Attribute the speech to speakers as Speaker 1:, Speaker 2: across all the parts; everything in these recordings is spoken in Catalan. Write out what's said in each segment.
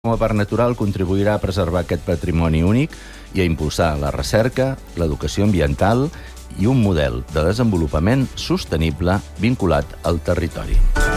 Speaker 1: Com a parc natural contribuirà a preservar aquest patrimoni únic i a impulsar la recerca, l'educació ambiental i un model de desenvolupament sostenible vinculat al territori.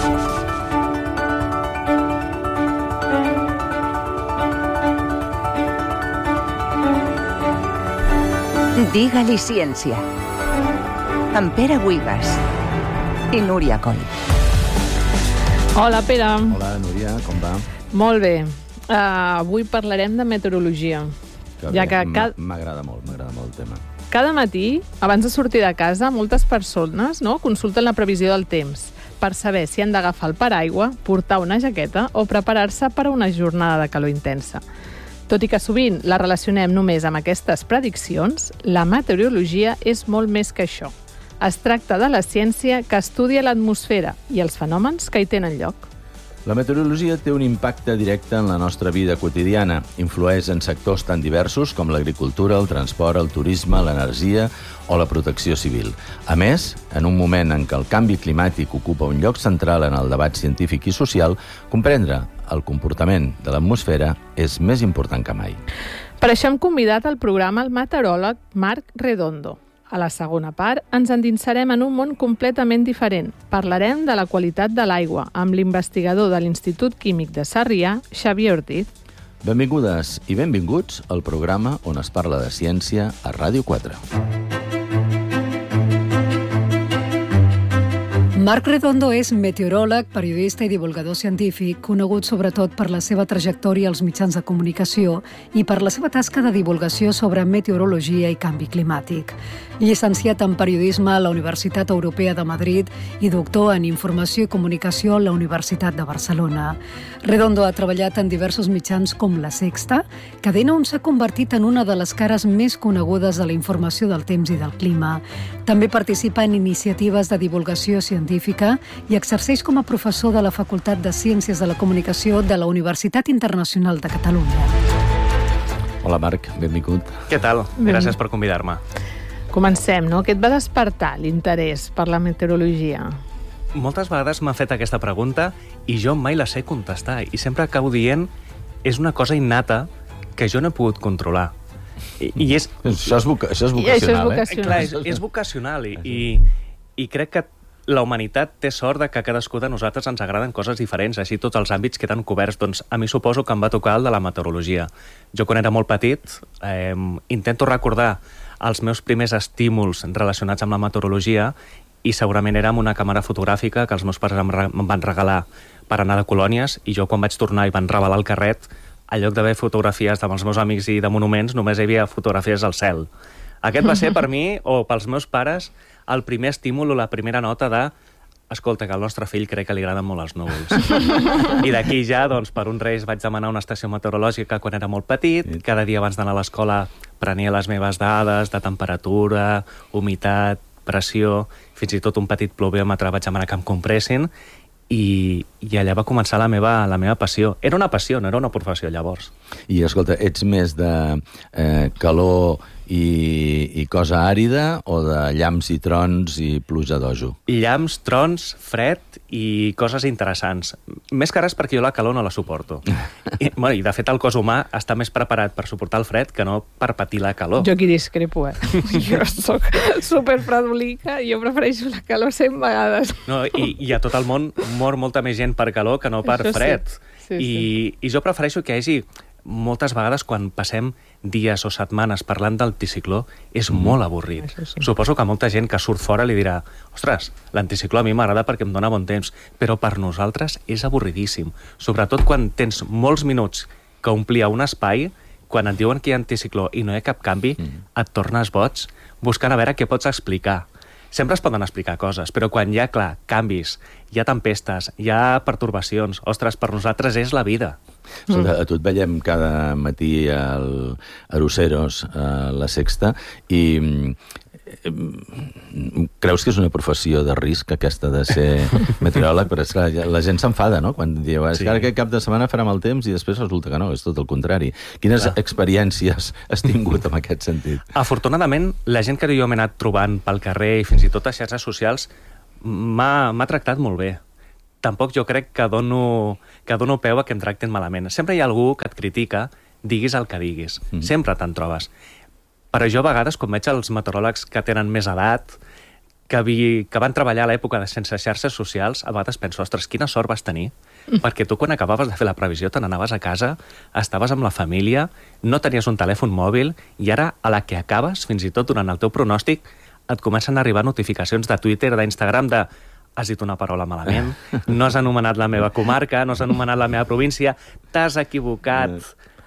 Speaker 2: Digue-li ciència. Amb Pere Buigas i Núria Coll.
Speaker 3: Hola, Pere.
Speaker 1: Hola, Núria, com va?
Speaker 3: Molt bé. Avui parlarem de meteorologia.
Speaker 1: M'agrada molt el tema.
Speaker 3: Cada matí, abans de sortir de casa, moltes persones consulten la previsió del temps per saber si han d'agafar el paraigua, portar una jaqueta o preparar-se per a una jornada de calor intensa. Tot i que sovint la relacionem només amb aquestes prediccions, la meteorologia és molt més que això. Es tracta de la ciència que estudia l'atmosfera i els fenòmens que hi tenen lloc.
Speaker 1: La meteorologia té un impacte directe en la nostra vida quotidiana. Influeix en sectors tan diversos com l'agricultura, el transport, el turisme, l'energia o la protecció civil. A més, en un moment en què el canvi climàtic ocupa un lloc central en el debat científic i social, comprendre el comportament de l'atmosfera és més important que mai.
Speaker 3: Per això hem convidat al programa el meteoròleg Marc Redondo. A la segona part ens endinsarem en un món completament diferent. Parlarem de la qualitat de l'aigua amb l'investigador de l'Institut Químic de Sarrià, Xavier Ortiz.
Speaker 1: Benvingudes i benvinguts al programa on es parla de ciència a Ràdio 4.
Speaker 4: Marc Redondo és meteoròleg, periodista i divulgador científic, conegut sobretot per la seva trajectòria als mitjans de comunicació i per la seva tasca de divulgació sobre meteorologia i canvi climàtic. Llicenciat en periodisme a la Universitat Europea de Madrid i doctor en informació i comunicació a la Universitat de Barcelona. Redondo ha treballat en diversos mitjans com La Sexta, cadena on s'ha convertit en una de les cares més conegudes de la informació del temps i del clima. També participa en iniciatives de divulgació científica i exerceix com a professor de la Facultat de Ciències de la Comunicació de la Universitat Internacional de Catalunya.
Speaker 1: Hola, Marc, benvingut.
Speaker 5: Què tal? Gràcies per convidar-me.
Speaker 3: Comencem, no? Què et va despertar l'interès per la meteorologia?
Speaker 5: Moltes vegades m'ha fet aquesta pregunta i jo mai la sé contestar. I sempre acabo dient és una cosa innata que jo no he pogut controlar.
Speaker 1: Això és vocacional,
Speaker 5: Clar, és vocacional i crec que la humanitat té sort de que a cadascú de nosaltres ens agraden coses diferents, així tots els àmbits queden coberts. Doncs a mi suposo que em va tocar el de la meteorologia. Jo quan era molt petit intento recordar els meus primers estímuls relacionats amb la meteorologia i segurament era amb una càmera fotogràfica que els meus pares em van regalar per anar de colònies i jo quan vaig tornar i van revelar el carret, en lloc d'haver fotografies amb els meus amics i de monuments, només hi havia fotografies al cel. Aquest va ser per mi, o pels meus pares, el primer estímul o la primera nota de escolta, que al nostre fill crec que li agraden molt els núvols. I d'aquí ja, doncs, per uns reis vaig demanar una estació meteorològica quan era molt petit. Cada dia abans d'anar a l'escola prenia les meves dades de temperatura, humitat, pressió, fins i tot un petit pluviòmetre vaig demanar que em compressin i allà va començar la meva passió. Era una passió, no era una professió, llavors.
Speaker 1: I, escolta, ets més de calor i cosa àrida o de llamps i trons i pluja d'ojo?
Speaker 5: Llamps, trons, fred i coses interessants. Més que res perquè jo la calor no la suporto. I de fet el cos humà està més preparat per suportar el fred que no per patir la calor.
Speaker 3: Jo aquí discrepo, Jo soc superfredolica i jo prefereixo la calor 100 vegades.
Speaker 5: No, i a tot el món mor molta més gent per calor que no per fred.
Speaker 3: Sí.
Speaker 5: I jo prefereixo que hi hagi moltes vegades quan passem dies o setmanes parlant d'anticicló és molt avorrit.
Speaker 3: Sí.
Speaker 5: Suposo que molta gent que surt fora li dirà ostres, l'anticicló a mi m'agrada perquè em dona bon temps, però per nosaltres és avorridíssim. Sobretot quan tens molts minuts que omplir un espai, quan et diuen que hi ha anticicló i no hi ha cap canvi, et tornes boig buscant a veure què pots explicar. Sempre es poden explicar coses, però quan hi ha, clar, canvis, hi ha tempestes, hi ha pertorbacions, ostres, per nosaltres és la vida.
Speaker 1: A tu et veiem cada matí al Aroceros, a La Sexta, i creus que és una professió de risc aquesta de ser meteoròleg? Però és que la gent s'enfada, no? Quan diu, és que ara aquest cap de setmana farà mal temps i després resulta que no, és tot el contrari. Quines experiències has tingut en aquest sentit?
Speaker 5: Afortunadament, la gent que jo m'he anat trobant pel carrer i fins i tot a xarxes socials m'ha tractat molt bé. tampoc jo crec que dono peu a que em tracten malament. Sempre hi ha algú que et critica, diguis el que diguis. Sempre te'n trobes. Però jo a vegades, quan veig els meteoròlegs que tenen més edat, que van treballar a l'època de sense xarxes socials, a vegades penso, ostres, quina sort vas tenir, perquè tu quan acabaves de fer la previsió te n'anaves a casa, estaves amb la família, no tenies un telèfon mòbil, i ara, a la que acabes, fins i tot durant el teu pronòstic, et comencen a arribar notificacions de Twitter, d'Instagram, de has dit una paraula malament, no has anomenat la meva comarca, no has anomenat la meva província, t'has equivocat,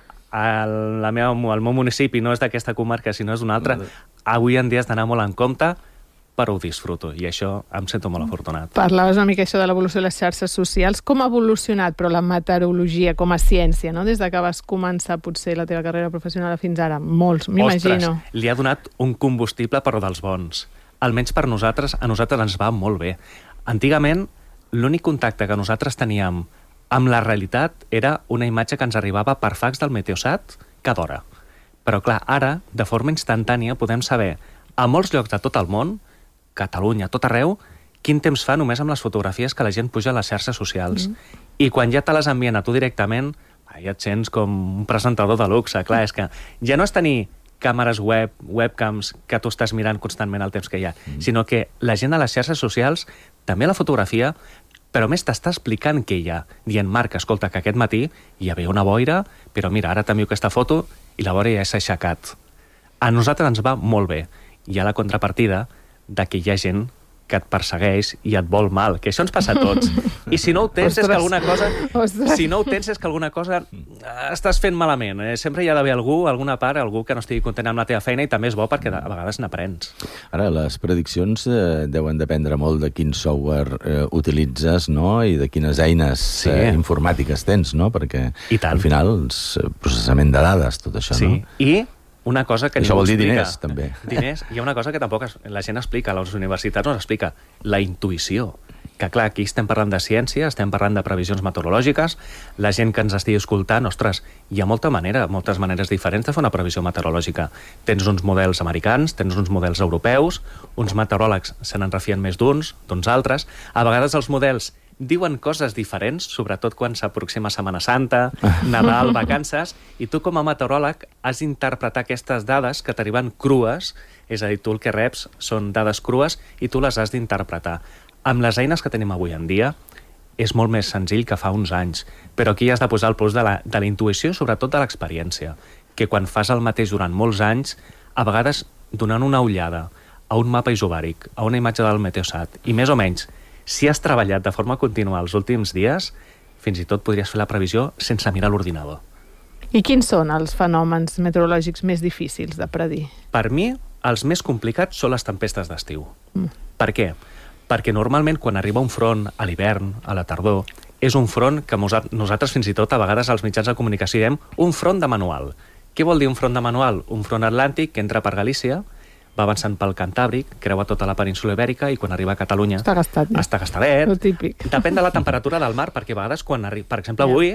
Speaker 5: el meu municipi no és d'aquesta comarca, sinó és d'una altra. Avui en dia has d'anar molt en compte, però ho disfruto, i això em sento molt afortunat.
Speaker 3: Parlaves una mica això de l'evolució de les xarxes socials. Com ha evolucionat, però, la meteorologia com a ciència, no? Des que vas començar, potser, la teva carrera professional fins ara? Molts, m'imagino.
Speaker 5: Ostres, li ha donat un combustible, però dels bons. Almenys per nosaltres, a nosaltres ens va molt bé. Antigament, l'únic contacte que nosaltres teníem amb la realitat era una imatge que ens arribava per fax del Meteosat cada hora. Però, clar, ara, de forma instantània, podem saber a molts llocs de tot el món, Catalunya, tot arreu, quin temps fa només amb les fotografies que la gent puja a les xarxes socials. I quan ja te les envien a tu directament, ja et sents com un presentador de luxe. Clar, és que ja no és tenir càmeres webcams que tu estàs mirant constantment el temps que hi ha, sinó que la gent a les xarxes socials, també a la fotografia, però més t'està explicant què hi ha, dient, Marc, escolta, que aquest matí hi havia una boira, però mira, ara t'envio aquesta foto i la boira ja s'ha aixecat. A nosaltres ens va molt bé. Hi ha la contrapartida de que hi ha gent que et persegueix i et vol mal, que això ens passa a tots. I si no ho tens, és que alguna cosa... Si no ho tens, és que alguna cosa estàs fent malament. Sempre hi ha d'haver alguna part, algú que no estigui content amb la teva feina, i també és bo perquè a vegades n'aprens.
Speaker 1: Ara, les prediccions deuen dependre molt de quin software utilitzes, no?, i de quines eines informàtiques tens, no?, perquè al final és processament de dades, tot això, no?
Speaker 5: I una cosa que
Speaker 1: això vol dir diners, també.
Speaker 5: Diners. Hi ha una cosa que tampoc la gent explica, a les universitats no s'explica, la intuïció. Que clar, aquí estem parlant de ciència, estem parlant de previsions meteorològiques, la gent que ens estigui escoltant, ostres, hi ha moltes maneres diferents de fer una previsió meteorològica. Tens uns models americans, tens uns models europeus, uns meteoròlegs se n'en refien més d'uns altres. A vegades els models diuen coses diferents, sobretot quan s'aproxima Setmana Santa, Nadal, vacances, i tu com a meteoròleg has d'interpretar aquestes dades que t'arriben crues, és a dir, tu el que reps són dades crues i tu les has d'interpretar. Amb les eines que tenim avui en dia és molt més senzill que fa uns anys, però aquí has de posar el plus de la intuïció i sobretot de l'experiència, que quan fas el mateix durant molts anys, a vegades donant una ullada a un mapa isobàric, a una imatge del Meteosat, i més o menys, si has treballat de forma contínua els últims dies, fins i tot podries fer la previsió sense mirar l'ordinador.
Speaker 3: I quins són els fenòmens meteorològics més difícils de predir?
Speaker 5: Per mi, els més complicats són les tempestes d'estiu. Per què? Perquè normalment quan arriba un front a l'hivern, a la tardor, és un front que nosaltres fins i tot a vegades als mitjans de comunicació diem un front de manual. Què vol dir un front de manual? Un front atlàntic que entra per Galícia, va avançant pel Cantàbric, creua tota la península Ibèrica i quan arriba a Catalunya
Speaker 3: està
Speaker 5: gastadet.
Speaker 3: Lo típic.
Speaker 5: Depèn de la temperatura del mar, perquè a vegades quan per exemple avui,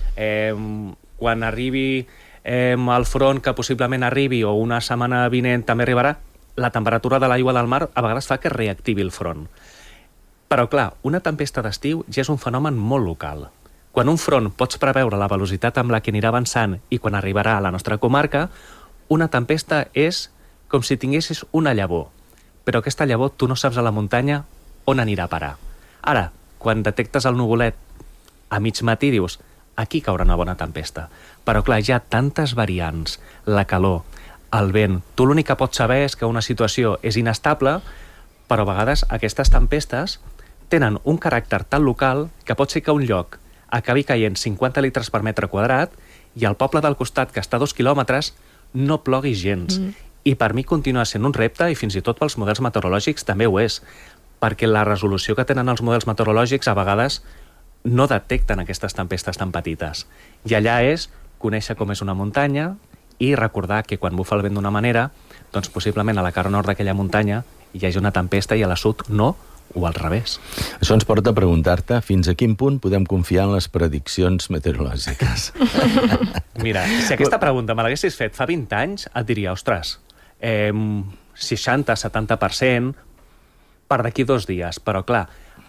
Speaker 5: quan arribi el front que possiblement arribi o una setmana vinent també arribarà, la temperatura de l'aigua del mar a vegades fa que reactivi el front. Però clar, una tempesta d'estiu ja és un fenomen molt local. Quan un front pots preveure la velocitat amb la que anirà avançant i quan arribarà a la nostra comarca, una tempesta és com si tinguessis una llavor, però aquesta llavor tu no saps a la muntanya on anirà a parar. Ara, quan detectes el nuvolet a mig matí, dius, aquí caurà una bona tempesta. Però clar, hi ha tantes variants, la calor, el vent, tu l'únic que pots saber és que una situació és inestable, però a vegades aquestes tempestes tenen un caràcter tan local que pot ser que a un lloc acabi caient 50 litres per metre quadrat i al poble del costat, que està a 2 quilòmetres, no plogui gens. I per mi continua sent un repte, i fins i tot pels models meteorològics també ho és, perquè la resolució que tenen els models meteorològics a vegades no detecten aquestes tempestes tan petites. I allà és conèixer com és una muntanya i recordar que quan bufa el vent d'una manera, doncs possiblement a la cara nord d'aquella muntanya hi hagi una tempesta i a la sud no, o al revés.
Speaker 1: Això ens porta a preguntar-te fins a quin punt podem confiar en les prediccions meteorològiques.
Speaker 5: Mira, si aquesta pregunta me l'haguessis fet fa 20 anys, et diria, ostres, 60-70% per d'aquí 2 dies. Però, clar,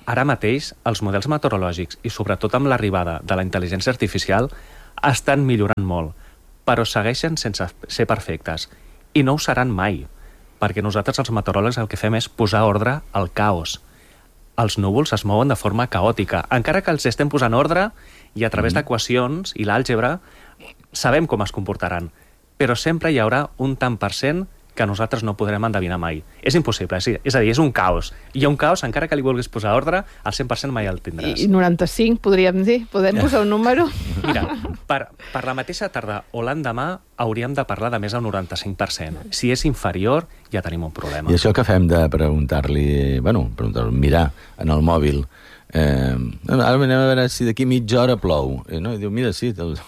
Speaker 5: ara mateix els models meteorològics i sobretot amb l'arribada de la intel·ligència artificial estan millorant molt, però segueixen sense ser perfectes. I no ho seran mai, perquè nosaltres els meteoròlegs el que fem és posar ordre al caos. Els núvols es mouen de forma caòtica. Encara que els estem posant ordre i a través d'equacions i l'àlgebra sabem com es comportaran, però sempre hi haurà un tant per cent que nosaltres no podrem endevinar mai. És impossible, és a dir, és un caos. Hi ha un caos, encara que li vulguis posar ordre, al 100% mai el tindràs.
Speaker 3: I 95, podríem dir? Podem posar un número?
Speaker 5: Mira, per la mateixa tarda o l'endemà hauríem de parlar de més del 95%. Si és inferior, ja tenim un problema.
Speaker 1: I això que fem de preguntar-li, mirar en el mòbil, ara anem a veure si d'aquí mitja hora plou. No? I diu, mira, sí,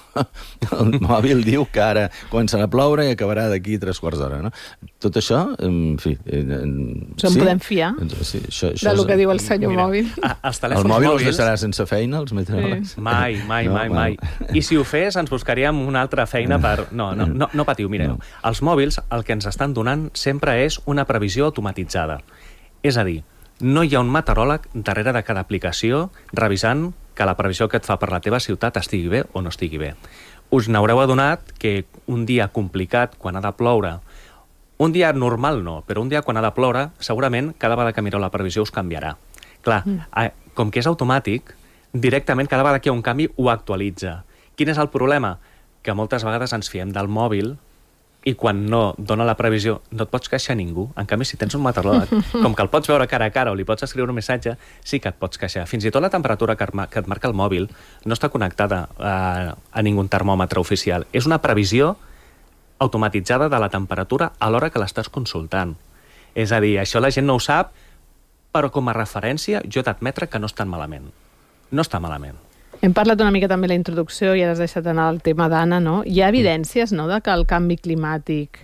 Speaker 1: el mòbil diu que ara començarà a ploure i acabarà d'aquí 3/4 d'hora. No? Tot això, en fi...
Speaker 3: Se'n podem fiar
Speaker 1: sí,
Speaker 3: del que diu el senyor mòbil.
Speaker 5: El
Speaker 1: mòbil els deixarà sense feina, els meteoròlegs?
Speaker 5: Mai. I si ho fes, ens buscaríem una altra feina per... No patiu, mireu. Els mòbils el que ens estan donant sempre és una previsió automatitzada. És a dir, no hi ha un meteoròleg darrere de cada aplicació revisant que la previsió que et fa per la teva ciutat estigui bé o no estigui bé. Us n'haureu adonat que un dia complicat, quan ha de ploure, un dia normal no, però un dia quan ha de ploure, segurament cada vegada que mireu la previsió us canviarà. Clar, com que és automàtic, directament cada vegada que hi ha un canvi ho actualitza. Quin és el problema? Que moltes vegades ens fiem del mòbil i quan no dona la previsió no et pots queixar a ningú. En canvi, si tens un meteoròleg, com que el pots veure cara a cara o li pots escriure un missatge, sí que et pots queixar. Fins i tot la temperatura que et marca el mòbil no està connectada a ningú termòmetre oficial. És una previsió automatitzada de la temperatura a l'hora que l'estàs consultant. És a dir, això la gent no ho sap, però com a referència jo he d'admetre que no està malament. No està malament.
Speaker 3: Hem parlat una mica també a la introducció i ara has deixat anar el tema d'Anna, no? Hi ha evidències, no?, de que el canvi climàtic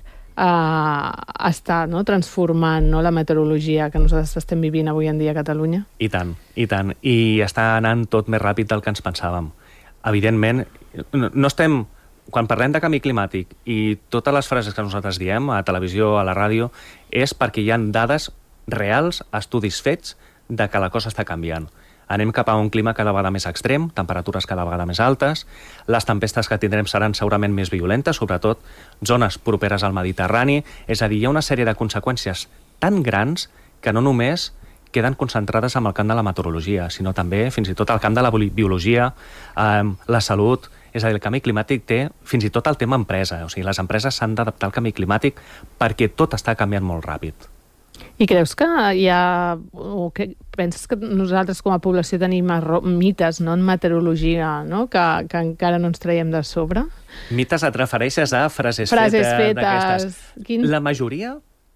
Speaker 3: està transformant la meteorologia que nosaltres estem vivint avui en dia a Catalunya?
Speaker 5: I tant. I està anant tot més ràpid del que ens pensàvem. Evidentment, no estem... Quan parlem de canvi climàtic i totes les frases que nosaltres diem a televisió, a la ràdio, és perquè hi ha dades reals, estudis fets, de que la cosa està canviant. Anem cap a un clima cada vegada més extrem, temperatures cada vegada més altes, les tempestes que tindrem seran segurament més violentes, sobretot zones properes al Mediterrani, és a dir, hi ha una sèrie de conseqüències tan grans que no només queden concentrades en el camp de la meteorologia, sinó també fins i tot al camp de la biologia, la salut. És a dir, el canvi climàtic té fins i tot el tema empresa, o sigui, les empreses s'han d'adaptar al canvi climàtic perquè tot està canviant molt ràpid.
Speaker 3: I creus que hi ha... o que penses que nosaltres com a població tenim mites en meteorologia, no? que encara no ens traiem de sobre?
Speaker 5: Mites et refereixes a frases fetes d'aquestes. La majoria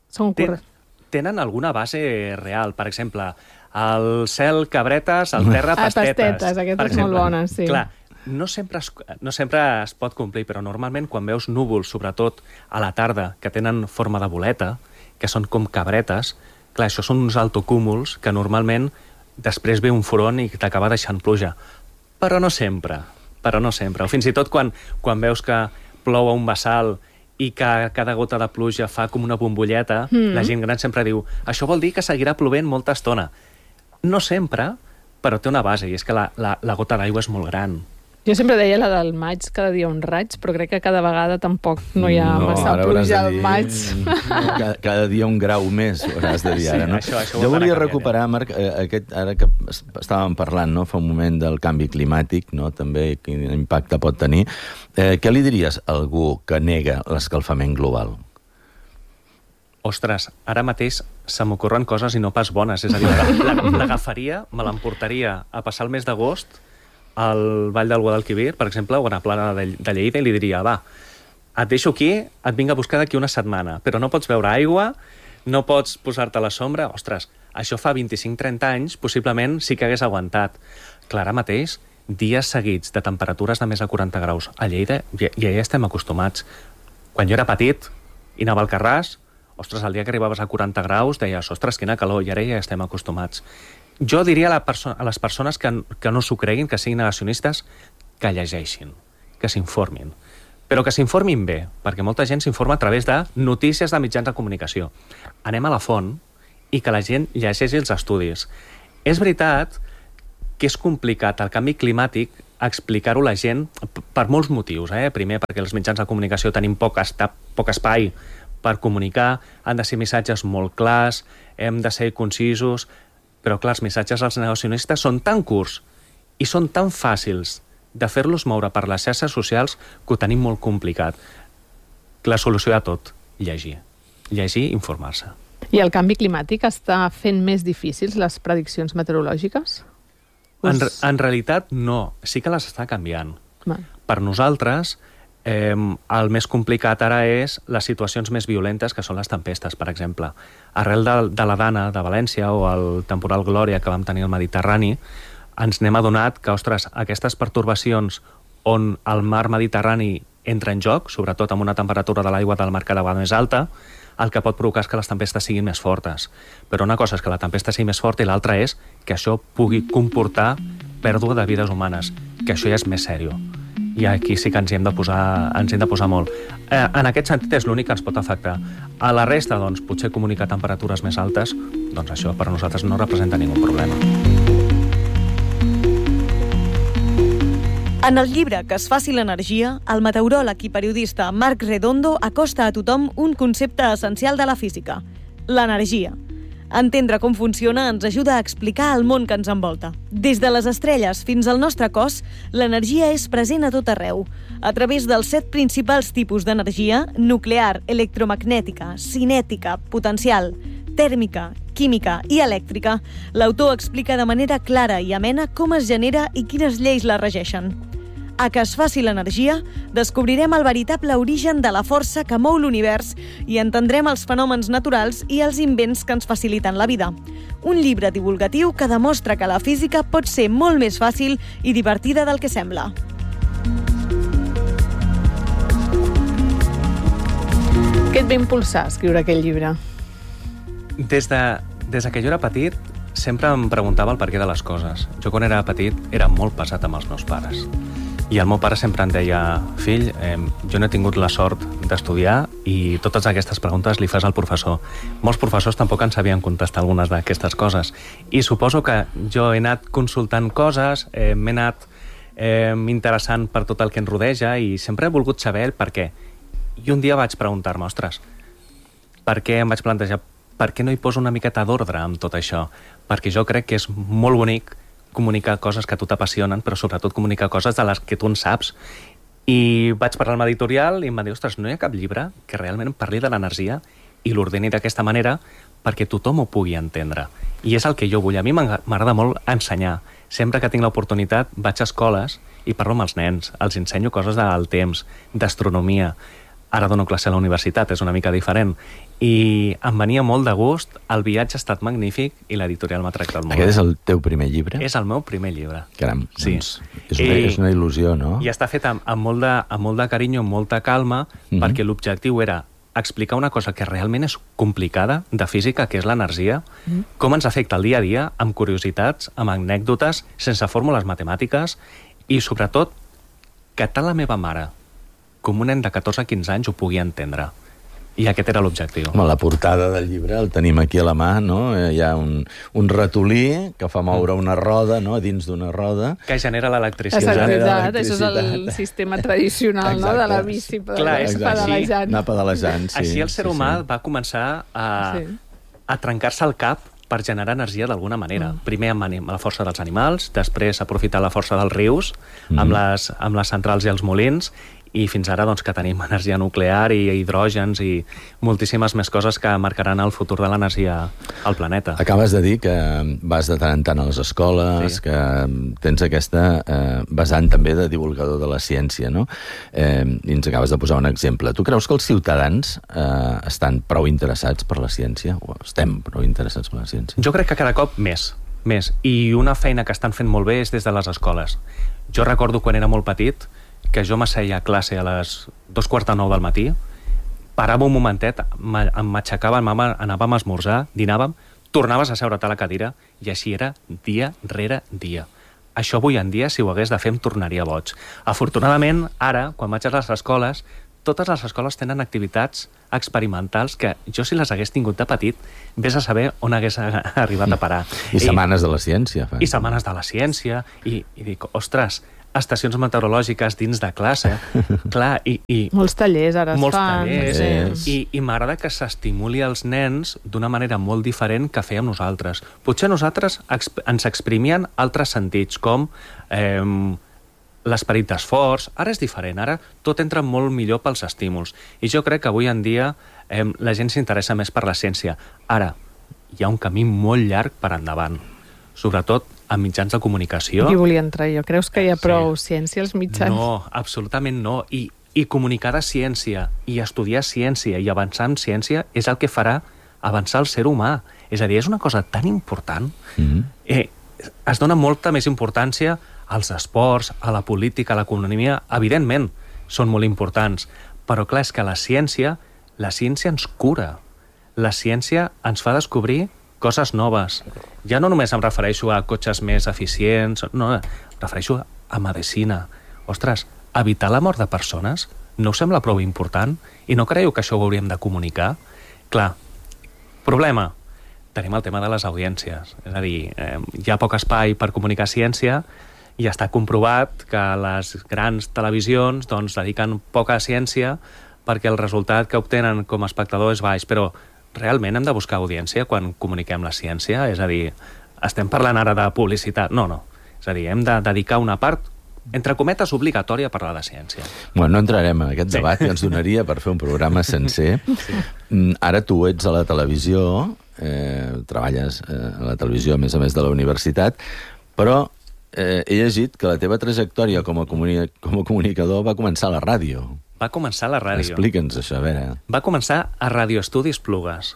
Speaker 5: tenen alguna base real. Per exemple, el cel cabretes, el terra pastetes.
Speaker 3: Pastetes, aquesta és molt bona, sí.
Speaker 5: Clar, no sempre es pot complir, però normalment quan veus núvols, sobretot a la tarda, que tenen forma de boleta, que són com cabretes, clar, això són uns altocúmuls que normalment després ve un front i t'acaba deixant pluja. Però no sempre. O fins i tot quan veus que plou a un bassal i que cada gota de pluja fa com una bombolleta, la gent gran sempre diu això vol dir que seguirà plovent molta estona. No sempre, però té una base, i és que la gota d'aigua és molt gran.
Speaker 3: Jo sempre deia la del maig, cada dia un raig, però crec que cada vegada tampoc no hi ha massa pluja al maig.
Speaker 1: Cada dia un grau més, hauràs de dir ara, no?
Speaker 5: Això
Speaker 1: jo volia recuperar, Marc, ara que estàvem parlant fa un moment del canvi climàtic, també quin impacte pot tenir, què li diries a algú que nega l'escalfament global?
Speaker 5: Ostres, ara mateix se m'ocorren coses i no pas bones, és a dir, l'agafaria, me l'emportaria a passar el mes d'agost al Vall del Guadalquivir, per exemple, o a la plana de Lleida, i li diria, va, et deixo aquí, et vinc a buscar d'aquí una setmana, però no pots veure aigua, no pots posar-te a la sombra. Ostres, això fa 25-30 anys, possiblement sí que hagués aguantat. Clar, ara mateix, dies seguits de temperatures de més de 40 graus a Lleida, ja estem acostumats. Quan jo era petit i anava al Carràs, ostres, el dia que arribaves a 40 graus, deies, ostres, quina calor, i ara ja estem acostumats. Jo diria a les persones que no s'ho creguin, que siguin negacionistes, que llegeixin, que s'informin. Però que s'informin bé, perquè molta gent s'informa a través de notícies de mitjans de comunicació. Anem a la font i que la gent llegeixi els estudis. És veritat que és complicat el canvi climàtic explicar-ho a la gent per molts motius. Primer, perquè els mitjans de comunicació tenim poc espai per comunicar, han de ser missatges molt clars, hem de ser concisos, però clar, els missatges dels negacionistes són tan curts i són tan fàcils de fer-los moure per les xarxes socials que ho tenim molt complicat. La solució a tot, llegir. Llegir i informar-se.
Speaker 3: I el canvi climàtic està fent més difícils les prediccions meteorològiques?
Speaker 5: En realitat, no. Sí que les està canviant. Per nosaltres, el més complicat ara és les situacions més violentes, que són les tempestes, per exemple. Arrel de la Dana de València o el temporal Glòria que vam tenir al Mediterrani, ens n'hem adonat que, ostres, aquestes pertorbacions on el mar Mediterrani entra en joc, sobretot amb una temperatura de l'aigua del mar cada vegada més alta, el que pot provocar és que les tempestes siguin més fortes. Però una cosa és que la tempesta sigui més forta i l'altra és que això pugui comportar pèrdua de vides humanes, que això ja és més sèrio. I aquí sí que ens hi hem de posar molt. En aquest sentit és l'únic que ens pot afectar. A la resta, doncs, potser comunicar temperatures més altes, doncs això per a nosaltres no representa ningú problema.
Speaker 6: En el llibre Que es faci l'energia, el meteoròleg i periodista Marc Redondo acosta a tothom un concepte essencial de la física, l'energia. Entendre com funciona ens ajuda a explicar el món que ens envolta. Des de les estrelles fins al nostre cos, l'energia és present a tot arreu. A través dels 7 principals tipus d'energia, nuclear, electromagnètica, cinètica, potencial, tèrmica, química i elèctrica, l'autor explica de manera clara i amena com es genera i quines lleis la regeixen. A Que es faci l'energia, descobrirem el veritable origen de la força que mou l'univers i entendrem els fenòmens naturals i els invents que ens faciliten la vida. Un llibre divulgatiu que demostra que la física pot ser molt més fàcil i divertida del que sembla.
Speaker 3: Què et va impulsar a escriure aquell llibre?
Speaker 5: Des de que jo era petit, sempre em preguntava el perquè de les coses. Jo, quan era petit, era molt pesat amb els meus pares. I el meu pare sempre em deia: fill, jo no he tingut la sort d'estudiar i totes aquestes preguntes li fas al professor. Molts professors tampoc en sabien contestar algunes d'aquestes coses. I suposo que jo he anat consultant coses, m'he anat interessant per tot el que ens rodeja i sempre he volgut saber el per què. I un dia vaig preguntar-me, ostres, per què em vaig plantejar per què no hi poso una miqueta d'ordre amb tot això? Perquè jo crec que és molt bonic comunicar coses que a tu t'apassionen, però sobretot comunicar coses de les que tu en saps. I vaig parlar amb l'editorial i em va dir: ostres, no hi ha cap llibre que realment parli de l'energia i l'ordeni d'aquesta manera perquè tothom ho pugui entendre. I és el que jo vull. A mi m'agrada molt ensenyar. Sempre que tinc l'oportunitat vaig a escoles i parlo amb els nens, els ensenyo coses del temps, d'astronomia. Ara dono classe a la universitat, és una mica diferent. I em venia molt de gust, el viatge ha estat magnífic i l'editorial m'ha tractat molt.
Speaker 1: Aquest és el teu primer llibre?
Speaker 5: És el meu primer llibre.
Speaker 1: Caram,
Speaker 5: sí.
Speaker 1: Doncs és una il·lusió, no?
Speaker 5: I està fet amb molt de carinyo, amb molta calma, perquè l'objectiu era explicar una cosa que realment és complicada de física, que és l'energia, com ens afecta el dia a dia, amb curiositats, amb anècdotes, sense fórmules matemàtiques, i sobretot que tant la meva mare com un nen de 14-15 anys ho pugui entendre. I aquest era l'objectiu.
Speaker 1: Home, la portada del llibre el tenim aquí a la mà, no? Hi ha un ratolí que fa moure una roda, no?, dins d'una roda.
Speaker 5: Que genera l'electricitat.
Speaker 3: Això és el sistema tradicional, no?, de la bici pedalejant.
Speaker 1: Anar pedalejant, sí.
Speaker 5: Així el ser humà va començar a trencar-se el cap per generar energia d'alguna manera. Primer amb la força dels animals, després aprofitar la força dels rius, amb les centrals i els molins, i fins ara doncs, que tenim energia nuclear i hidrògens i moltíssimes més coses que marcaran el futur de l'energia al planeta.
Speaker 1: Acabes de dir que vas de tant en tant a les escoles, que tens aquesta vessant també de divulgador de la ciència, no? I ens acabes de posar un exemple. Tu creus que els ciutadans estan prou interessats per la ciència? O estem prou interessats per la ciència?
Speaker 5: Jo crec que cada cop més. I una feina que estan fent molt bé és des de les escoles. Jo recordo quan era molt petit que jo m'asseia a classe a les 2:45 del matí, parava un momentet, m'aixecava, anàvem a esmorzar, dinàvem, tornaves a seure't a la cadira i així era dia rere dia. Això avui en dia, si ho hagués de fer, em tornaria boig. Afortunadament, ara, quan vaig a les escoles, totes les escoles tenen activitats experimentals que jo, si les hagués tingut de petit, vés a saber on hagués arribat a parar.
Speaker 1: I setmanes de la ciència.
Speaker 5: I setmanes de la ciència. I dic, ostres, estacions meteorològiques dins de classe. Clar, i
Speaker 3: molts tallers ara es
Speaker 5: molts
Speaker 3: fan.
Speaker 5: tallers. I m'agrada que s'estimuli els nens d'una manera molt diferent que fèiem nosaltres. Potser nosaltres ens exprimien altres sentits, com l'esperit d'esforç. Ara és diferent, ara tot entra molt millor pels estímuls. I jo crec que avui en dia la gent s'interessa més per la ciència. Ara, hi ha un camí molt llarg per endavant, sobretot en mitjans de comunicació.
Speaker 3: Aquí volia entrar jo. Creus que hi ha prou ciència als mitjans?
Speaker 5: No, absolutament no. I comunicar de ciència, i estudiar ciència, i avançar en ciència, és el que farà avançar el ser humà. És a dir, és una cosa tan important. Es dona molta més importància als esports, a la política, a l'economia. Evidentment, són molt importants. Però clar, és que la ciència ens cura. La ciència ens fa descobrir coses noves. Ja no només em refereixo a cotxes més eficients, no, em refereixo a medicina. Ostres, evitar la mort de persones no us sembla prou important? I no creieu que això ho hauríem de comunicar? Clar, problema, tenim el tema de les audiències. És a dir, hi ha poc espai per comunicar ciència i està comprovat que les grans televisions dediquen poca ciència perquè el resultat que obtenen com a espectador és baix, però realment hem de buscar audiència quan comuniquem la ciència? És a dir, estem parlant ara de publicitat? No. És a dir, hem de dedicar una part, entre cometes, obligatòria a parlar de ciència.
Speaker 1: Bueno, no entrarem en aquest debat, que ens donaria per fer un programa sencer. Ara tu ets a la televisió, treballes a la televisió, a més de la universitat, però he llegit que la teva trajectòria com a comunicador va començar a la ràdio.
Speaker 5: Va començar a la ràdio.
Speaker 1: Explica'ns això, a veure.
Speaker 5: Va començar a Radio Estudis Plugues.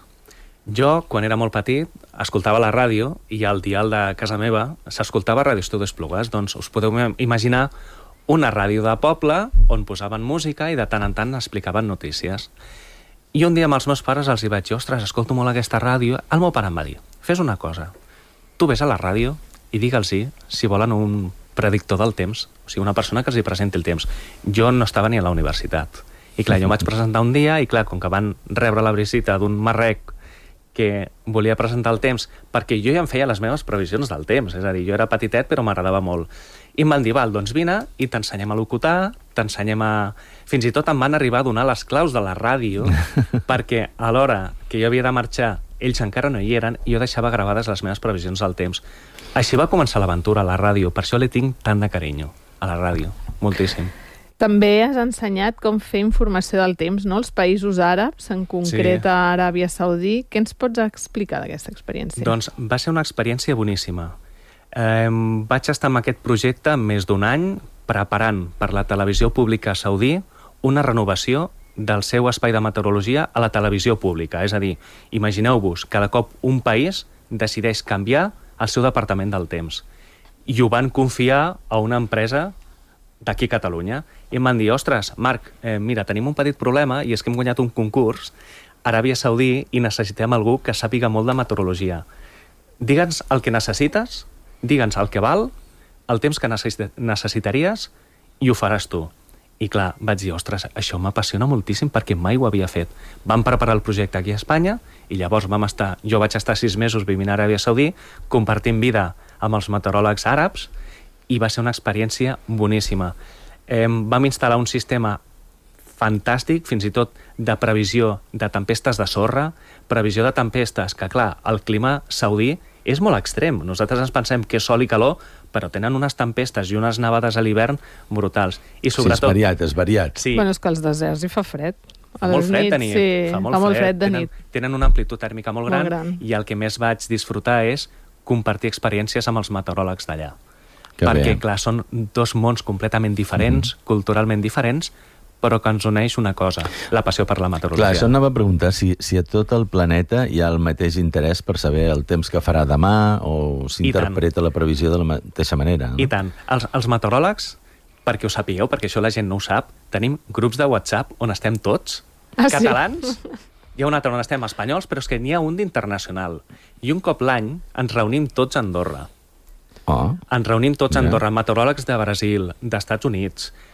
Speaker 5: Jo, quan era molt petit, escoltava la ràdio i al dial de casa meva s'escoltava Radio Estudis Plugues. Doncs us podeu imaginar una ràdio de poble on posaven música i de tant en tant explicaven notícies. I un dia amb els meus pares els hi vaig dir, ostres, escolto molt aquesta ràdio. El meu pare em va dir, fes una cosa, tu vés a la ràdio i digue'ls si volen un predictor del temps, o sigui, una persona que els hi presenti el temps. Jo no estava ni a la universitat. I clar, jo em vaig presentar un dia i clar, com que van rebre la visita d'un marrec que volia presentar el temps, perquè jo ja em feia les meves previsions del temps, és a dir, jo era petitet però m'agradava molt. I em van dir, val, doncs vine i t'ensenyem a locutar, t'ensenyem a... Fins i tot em van arribar a donar les claus de la ràdio perquè a l'hora que jo havia de marxar ells encara no hi eren i jo deixava gravades les meves previsions del temps. Així va començar l'aventura a la ràdio, per això li tinc tant de carinyo a la ràdio, moltíssim.
Speaker 3: També has ensenyat com fer informació del temps, no? Els països àrabs, en concret a Aràbia Saudí. Què ens pots explicar d'aquesta experiència?
Speaker 5: Doncs va ser una experiència boníssima. Vaig estar en aquest projecte més d'un any preparant per la televisió pública saudí una renovació del seu espai de meteorologia a la televisió pública. És a dir, imagineu-vos, cada cop un país decideix canviar el seu departament del temps. I ho van confiar a una empresa d'aquí a Catalunya. I em van dir, ostres, Marc, mira, tenim un petit problema i és que hem guanyat un concurs a Aràbia Saudí i necessitem algú que sàpiga molt de meteorologia. Digue'ns el que necessites, digue'ns el que val, el temps que necessitaries i ho faràs tu. I clar, vaig dir, ostres, això m'apassiona moltíssim perquè mai ho havia fet. Vam preparar el projecte aquí a Espanya i llavors jo vaig estar 6 mesos vivint a Aràbia Saudí, compartint vida amb els meteoròlegs àrabs i va ser una experiència boníssima. Vam instal·lar un sistema fantàstic, fins i tot de previsió de tempestes de sorra, previsió de tempestes, que clar, el clima saudí és molt extrem. Nosaltres ens pensem que és sol i calor, però tenen unes tempestes i unes nevades a l'hivern brutals. I sobretot...
Speaker 1: Sí, és variat.
Speaker 5: Sí.
Speaker 3: Bueno, és que als deserts hi fa fred.
Speaker 5: Fa molt fred de nit.
Speaker 3: Sí, fa molt fred de nit.
Speaker 5: Tenen una amplitud tèrmica molt gran i el que més vaig disfrutar és compartir experiències amb els meteoròlegs d'allà. Perquè, clar, són dos mons completament diferents, culturalment diferents, però que ens uneix una cosa, la passió per la meteorologia.
Speaker 1: Clar, això anava a preguntar si a tot el planeta hi ha el mateix interès per saber el temps que farà demà o s'interpreta la previsió de la mateixa manera. No?
Speaker 5: I tant. Els meteoròlegs, perquè ho sapigueu, perquè això la gent no ho sap, tenim grups de WhatsApp on estem tots, catalans, hi ha un altre on estem espanyols, però és que n'hi ha un d'internacional. I un cop l'any ens reunim tots a Andorra. Ens reunim tots a Andorra, meteoròlegs de Brasil, d'Estats Units,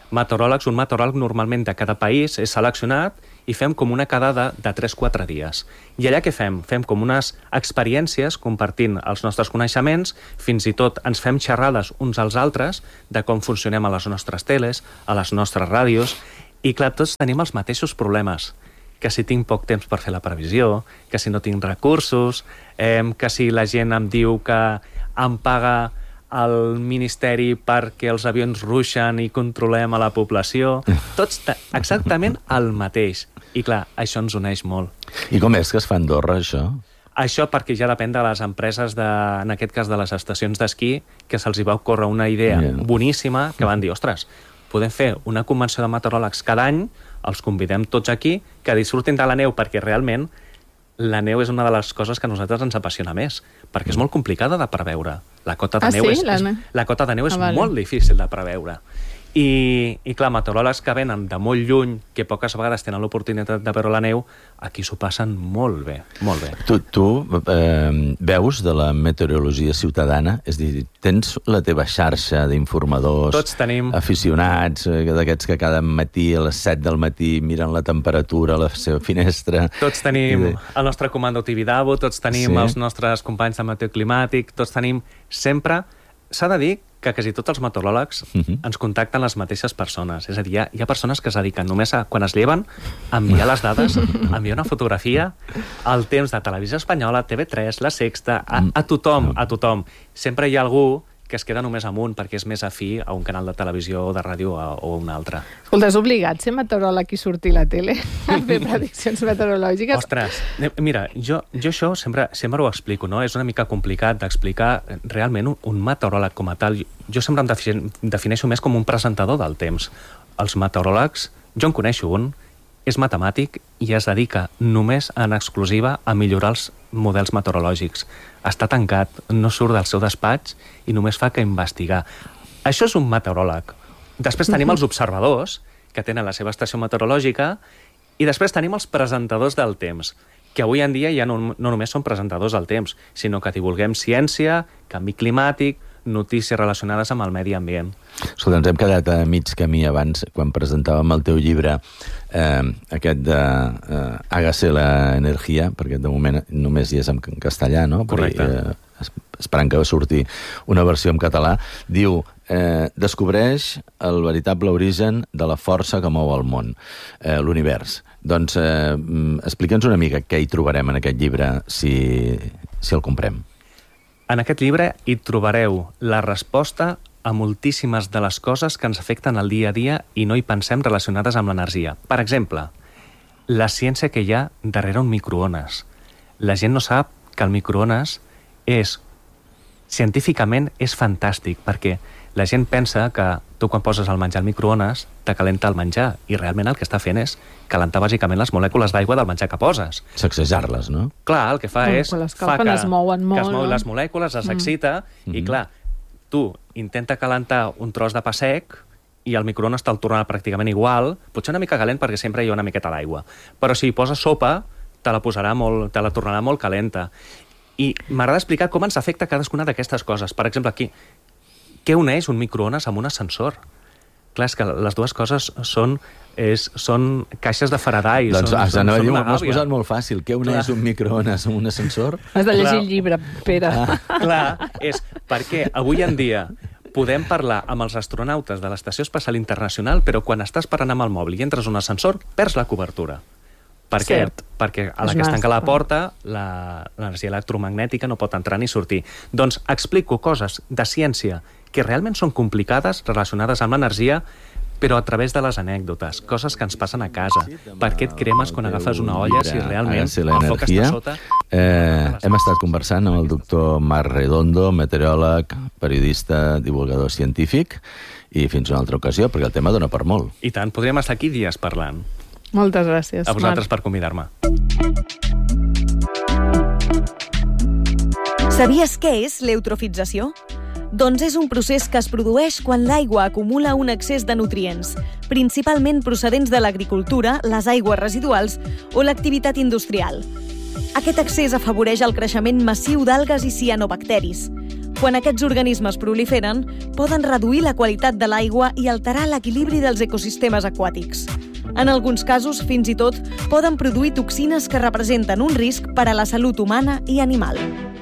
Speaker 5: meteoròlegs, un meteoròleg normalment de cada país és seleccionat i fem com una quedada de 3-4 dies. I allà què fem? Fem com unes experiències compartint els nostres coneixements, fins i tot ens fem xerrades uns als altres de com funcionem a les nostres teles, a les nostres ràdios, i clar, tots tenim els mateixos problemes, que si tinc poc temps per fer la previsió, que si no tinc recursos, que si la gent em diu que em paga el Ministeri perquè els avions ruixen i controlem a la població. Tots exactament el mateix. I clar, això ens uneix molt.
Speaker 1: I com és que es fa a Andorra, això?
Speaker 5: Això perquè ja depèn de les empreses, en aquest cas de les estacions d'esquí, que se'ls va ocórrer una idea boníssima, que van dir, ostres, podem fer una convenció de meteoròlegs cada any, els convidem tots aquí, que disfrutin de la neu, perquè realment la neu és una de les coses que a nosaltres ens apassiona més, perquè és molt complicada de preveure. La cota de neu és molt difícil de preveure. I clar, meteoròlegs que venen de molt lluny, que poques vegades tenen l'oportunitat de veure la neu, aquí s'ho passen molt bé, molt bé.
Speaker 1: Tu veus de la meteorologia ciutadana? És a dir, tens la teva xarxa d'informadors, aficionats, d'aquests que cada matí a les 7 del matí miren la temperatura a la seva finestra...
Speaker 5: Tots tenim el nostre comando Tibidabo, tots tenim els nostres companys de Meteo Climàtic, tots tenim sempre... S'ha de dir que quasi tots els meteoròlegs ens contacten les mateixes persones. És a dir, hi ha persones que es dediquen només a, quan es lleven, a enviar les dades, a enviar una fotografia, al temps de Televisió Espanyola, TV3, La Sexta, a tothom, a tothom. Sempre hi ha algú que es queda només amunt perquè és més afí a un canal de televisió o de ràdio o un altre.
Speaker 3: Escolta, és obligat ser meteoròleg i sortir a la tele a fer prediccions meteorològiques?
Speaker 5: Ostres, mira, jo això sempre ho explico, no? És una mica complicat d'explicar realment un meteoròleg com a tal. Jo sempre em defineixo més com un presentador del temps. Els meteoròlegs, jo en coneixo un, és matemàtic i es dedica només en exclusiva a millorar els models meteorològics. Està tancat, no surt del seu despatx i només fa que investigar. Això és un meteoròleg. Després tenim els observadors, que tenen la seva estació meteorològica, i després tenim els presentadors del temps, que avui en dia ja no només són presentadors del temps, sinó que divulguem ciència, canvi climàtic, notícies relacionades amb el medi ambient.
Speaker 1: Escolta, ens hem quedat a mig camí abans, quan presentàvem el teu llibre, aquest de Hágase la energía, perquè de moment només hi és en castellà, no?
Speaker 5: Correcte.
Speaker 1: Esperant que surti una versió en català. Diu, descobreix el veritable origen de la força que mou el món, l'univers. Doncs explica'ns una mica què hi trobarem en aquest llibre si el comprem.
Speaker 5: En aquest llibre hi trobareu la resposta a moltíssimes de les coses que ens afecten al dia a dia i no hi pensem relacionades amb l'energia. Per exemple, la ciència que hi ha darrere un microones. La gent no sap que el microones científicament és fantàstic, perquè la gent pensa que tu quan poses el menjar al microones te calenta el menjar, i realment el que està fent és calentar bàsicament les molècules d'aigua del menjar que poses.
Speaker 1: Sacsejar-les, no?
Speaker 5: Clar, el que fa és...
Speaker 3: Fa que es mouen molt,
Speaker 5: que es mouen les molècules, s'excita, i clar, tu intenta calentar un tros de pa sec i el microones te'l tornarà pràcticament igual, potser una mica calent perquè sempre hi ha una miqueta d'aigua. Però si hi poses sopa, te la tornarà molt calenta. I m'agrada explicar com ens afecta cadascuna d'aquestes coses. Per exemple, aquí, què uneix un microones amb un ascensor? Clar, és que les dues coses són caixes de Faraday.
Speaker 1: Doncs m'ho has posat molt fàcil. Què uneix un microones amb un ascensor?
Speaker 3: Has de llegir el llibre, Pere.
Speaker 5: Clar, és perquè avui en dia podem parlar amb els astronautes de l'Estació Espacial Internacional, però quan estàs parlant amb el mòbil i entres en un ascensor, perds la cobertura. Per què? Perquè a la que es tanca la porta, l'energia electromagnètica no pot entrar ni sortir. Doncs explico coses de ciència que realment són complicades relacionades amb l'energia, però a través de les anècdotes, coses que ens passen a casa. Per què et cremes quan agafes una olla si realment el foc està sota?
Speaker 1: Hem estat conversant amb el doctor Marc Redondo, meteoròleg, periodista, divulgador científic, i fins una altra ocasió, perquè el tema dona per molt.
Speaker 5: I tant, podríem estar aquí dies parlant.
Speaker 3: Moltes gràcies,
Speaker 5: a vosaltres per convidar-me.
Speaker 6: Sabies què és l'eutrofització? Doncs és un procés que es produeix quan l'aigua acumula un excés de nutrients, principalment procedents de l'agricultura, les aigües residuals o l'activitat industrial. Aquest excés afavoreix el creixement massiu d'algues i cianobacteris. Quan aquests organismes proliferen, poden reduir la qualitat de l'aigua i alterar l'equilibri dels ecosistemes aquàtics. En alguns casos, fins i tot, poden produir toxines que representen un risc per a la salut humana i animal.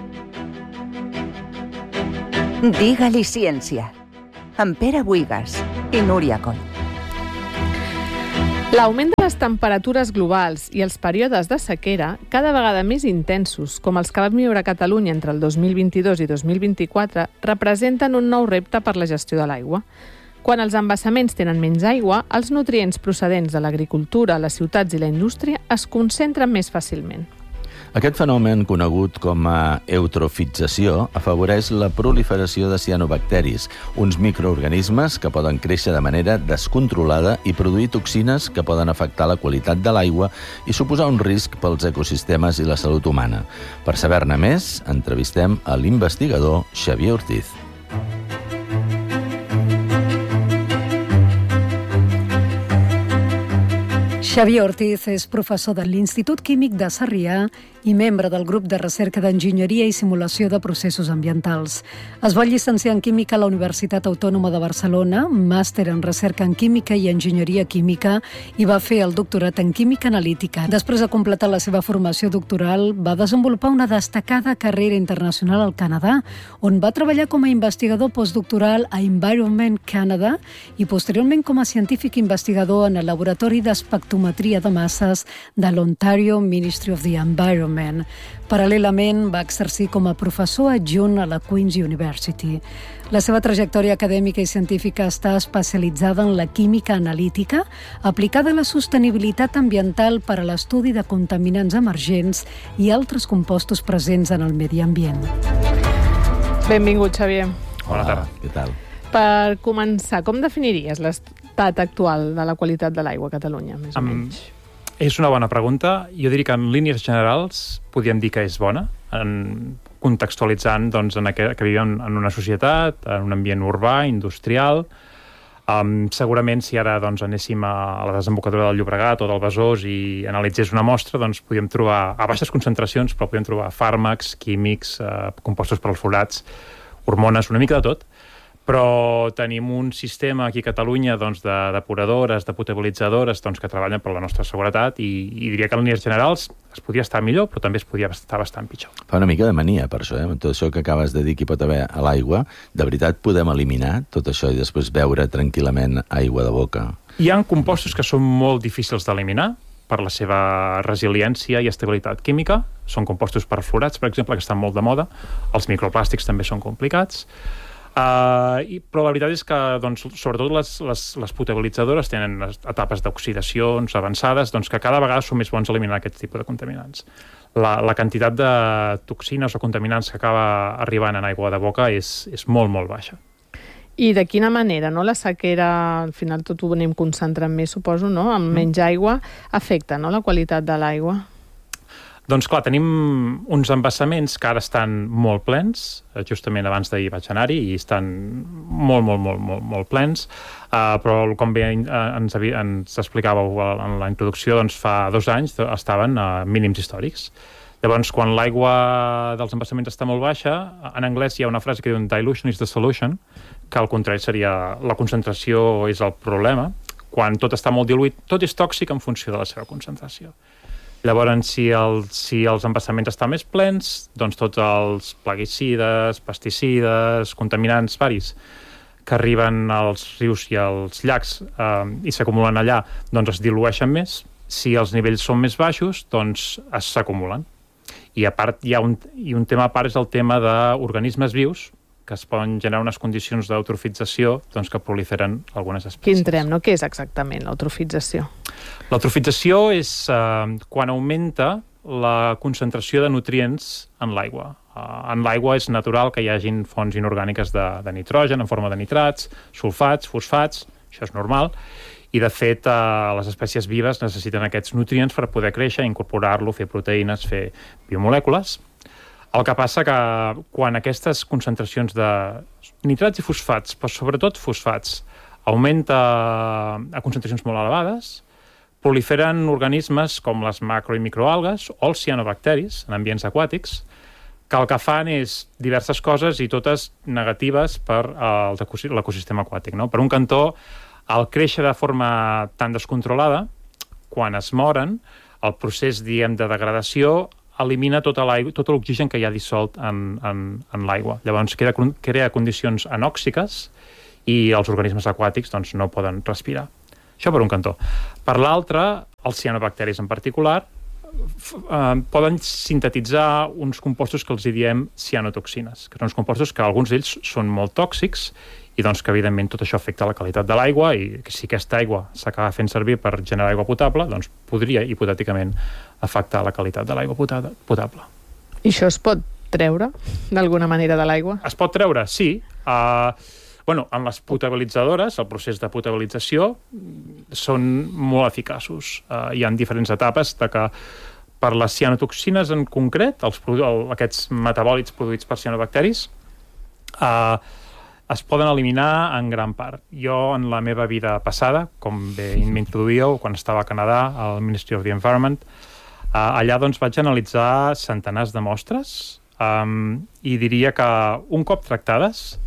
Speaker 2: Digue-li ciència. Amb Pere Buigas i Núria Coll.
Speaker 3: L'augment de les temperatures globals i els períodes de sequera, cada vegada més intensos, com els que vam viure a Catalunya entre el 2022 i 2024, representen un nou repte per la gestió de l'aigua. Quan els embassaments tenen menys aigua, els nutrients procedents de l'agricultura, les ciutats i la indústria es concentren més fàcilment.
Speaker 1: Aquest fenomen, conegut com a eutrofització, afavoreix la proliferació de cianobacteris, uns microorganismes que poden créixer de manera descontrolada i produir toxines que poden afectar la qualitat de l'aigua i suposar un risc pels ecosistemes i la salut humana. Per saber-ne més, entrevistem a l'investigador Xavier Ortiz.
Speaker 4: Xavier Ortiz és professor de l'Institut Químic de Sarrià i membre del grup de recerca d'Enginyeria i Simulació de Processos Ambientals. Es va llicenciar en Química a la Universitat Autònoma de Barcelona, màster en Recerca en Química i Enginyeria Química i va fer el doctorat en Química Analítica. Després de completar la seva formació doctoral, va desenvolupar una destacada carrera internacional al Canadà, on va treballar com a investigador postdoctoral a Environment Canada i posteriorment com a científic investigador en el Laboratori d'Espectrometria de Masses de l'Ontario Ministry of the Environment. Paral·lelament, va exercir com a professor adjunt a la Queen's University. La seva trajectòria acadèmica i científica està especialitzada en la química analítica, aplicada a la sostenibilitat ambiental per a l'estudi de contaminants emergents i altres compostos presents en el medi ambient.
Speaker 3: Benvingut, Xavier.
Speaker 1: Bona tarda. Què tal?
Speaker 3: Per començar, com definiries l'estat actual de la qualitat de l'aigua a Catalunya, més o menys?
Speaker 7: És una bona pregunta. Jo diria que en línies generals podríem dir que és bona, contextualitzant doncs, que vivim en una societat, en un ambient urbà, industrial. Segurament, si ara doncs, anéssim a la desembocadura del Llobregat o del Besòs i analitzés una mostra, doncs, podríem trobar, a baixes concentracions, però podríem trobar fàrmacs, químics, compostos perfluorats, hormones, una mica de tot. Però tenim un sistema aquí a Catalunya doncs, de depuradores, de potabilitzadores doncs, que treballen per la nostra seguretat i diria que en línies generals es podria estar millor, però també es podria estar bastant pitjor.
Speaker 1: Fa una mica de mania per això, Tot això que acabes de dir que hi pot haver a l'aigua, de veritat podem eliminar tot això i després beure tranquil·lament aigua de boca?
Speaker 7: Hi ha compostos que són molt difícils d'eliminar per la seva resiliència i estabilitat química. Són compostos perfluorats, per exemple, que estan molt de moda. Els microplàstics també són complicats. Però la veritat és que doncs, sobretot les potabilitzadores tenen etapes d'oxidacions avançades doncs, que cada vegada són més bons eliminar aquest tipus de contaminants. La quantitat de toxines o contaminants que acaba arribant en aigua de boca és molt, molt baixa.
Speaker 3: I de quina manera, no? La sequera, al final tot ho anem concentrant més, suposo, no? Amb menys aigua, afecta, no?, la qualitat de l'aigua.
Speaker 7: Doncs clar, tenim uns embassaments que ara estan molt plens, justament abans d'ahir vaig anar-hi i estan molt plens, però com bé ens explicàveu en la introducció, doncs fa 2 anys estaven a mínims històrics. Llavors, quan l'aigua dels embassaments està molt baixa, en anglès hi ha una frase que diu dilution is the solution, que al contrari seria la concentració és el problema. Quan tot està molt diluït, tot és tòxic en funció de la seva concentració. Llavors, si els embassaments estan més plens, doncs tots els plaguicides, pesticides, contaminants varis que arriben als rius i als llacs i s'acumulen allà, doncs es dilueixen més. Si els nivells són més baixos, doncs s'acumulen. I a part, hi ha un tema a part, és el tema d'organismes vius, que es poden generar unes condicions d'eutrofització doncs, que proliferen algunes espècies.
Speaker 3: Aquí entrem, no? Què és exactament l'eutrofització?
Speaker 7: L'eutrofització és quan augmenta la concentració de nutrients en l'aigua. En l'aigua és natural que hi hagin fonts inorgàniques de nitrogen en forma de nitrats, sulfats, fosfats, això és normal, i de fet les espècies vives necessiten aquests nutrients per poder créixer, incorporar-lo, fer proteïnes, fer biomolècules. El que passa que quan aquestes concentracions de nitrats i fosfats, però sobretot fosfats, augmenta a concentracions molt elevades, proliferen organismes com les macro i microalgues o els cianobacteris en ambients aquàtics que el que fan és diverses coses i totes negatives per l'ecosistema aquàtic, no? Per un cantó, al créixer de forma tan descontrolada, quan es moren, el procés, diguem, de degradació elimina tot l'oxigen que hi ha dissolt en l'aigua. Llavors crea condicions anòxiques i els organismes aquàtics doncs, no poden respirar. Això per un cantó. Per l'altre, els cianobacteris en particular, poden sintetitzar uns compostos que els diem cianotoxines, que són uns compostos que alguns d'ells són molt tòxics i doncs que evidentment tot això afecta la qualitat de l'aigua i si aquesta aigua s'acaba fent servir per generar aigua potable, doncs podria hipotèticament afectar la qualitat de l'aigua potable.
Speaker 3: I això es pot treure d'alguna manera de l'aigua?
Speaker 7: Es pot treure, sí. En les potabilitzadores, el procés de potabilització, són molt eficaços. Hi ha diferents etapes de que per les cianotoxines en concret, aquests metabòlits produïts per cianobacteris, es poden eliminar en gran part. Jo, en la meva vida passada, com bé m'introduïeu, quan estava a Canadà, al Ministry of the Environment, allà doncs, vaig analitzar centenars de mostres i diria que un cop tractades,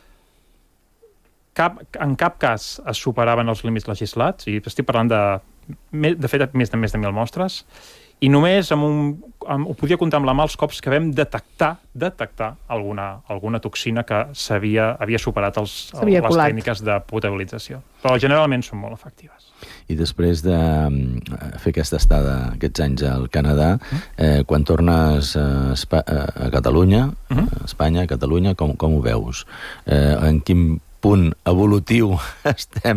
Speaker 7: en cap cas es superaven els límits legislats, i estic parlant de fet més de 1.000 mostres, i només ho podia comptar amb la mà els cops que vam detectar alguna toxina que havia superat les tècniques de potabilització. Però generalment són molt efectives.
Speaker 1: I després de fer aquesta estada aquests anys al Canadà, quan tornes a Catalunya, a Espanya, a Catalunya, com ho veus? En quin punt evolutiu estem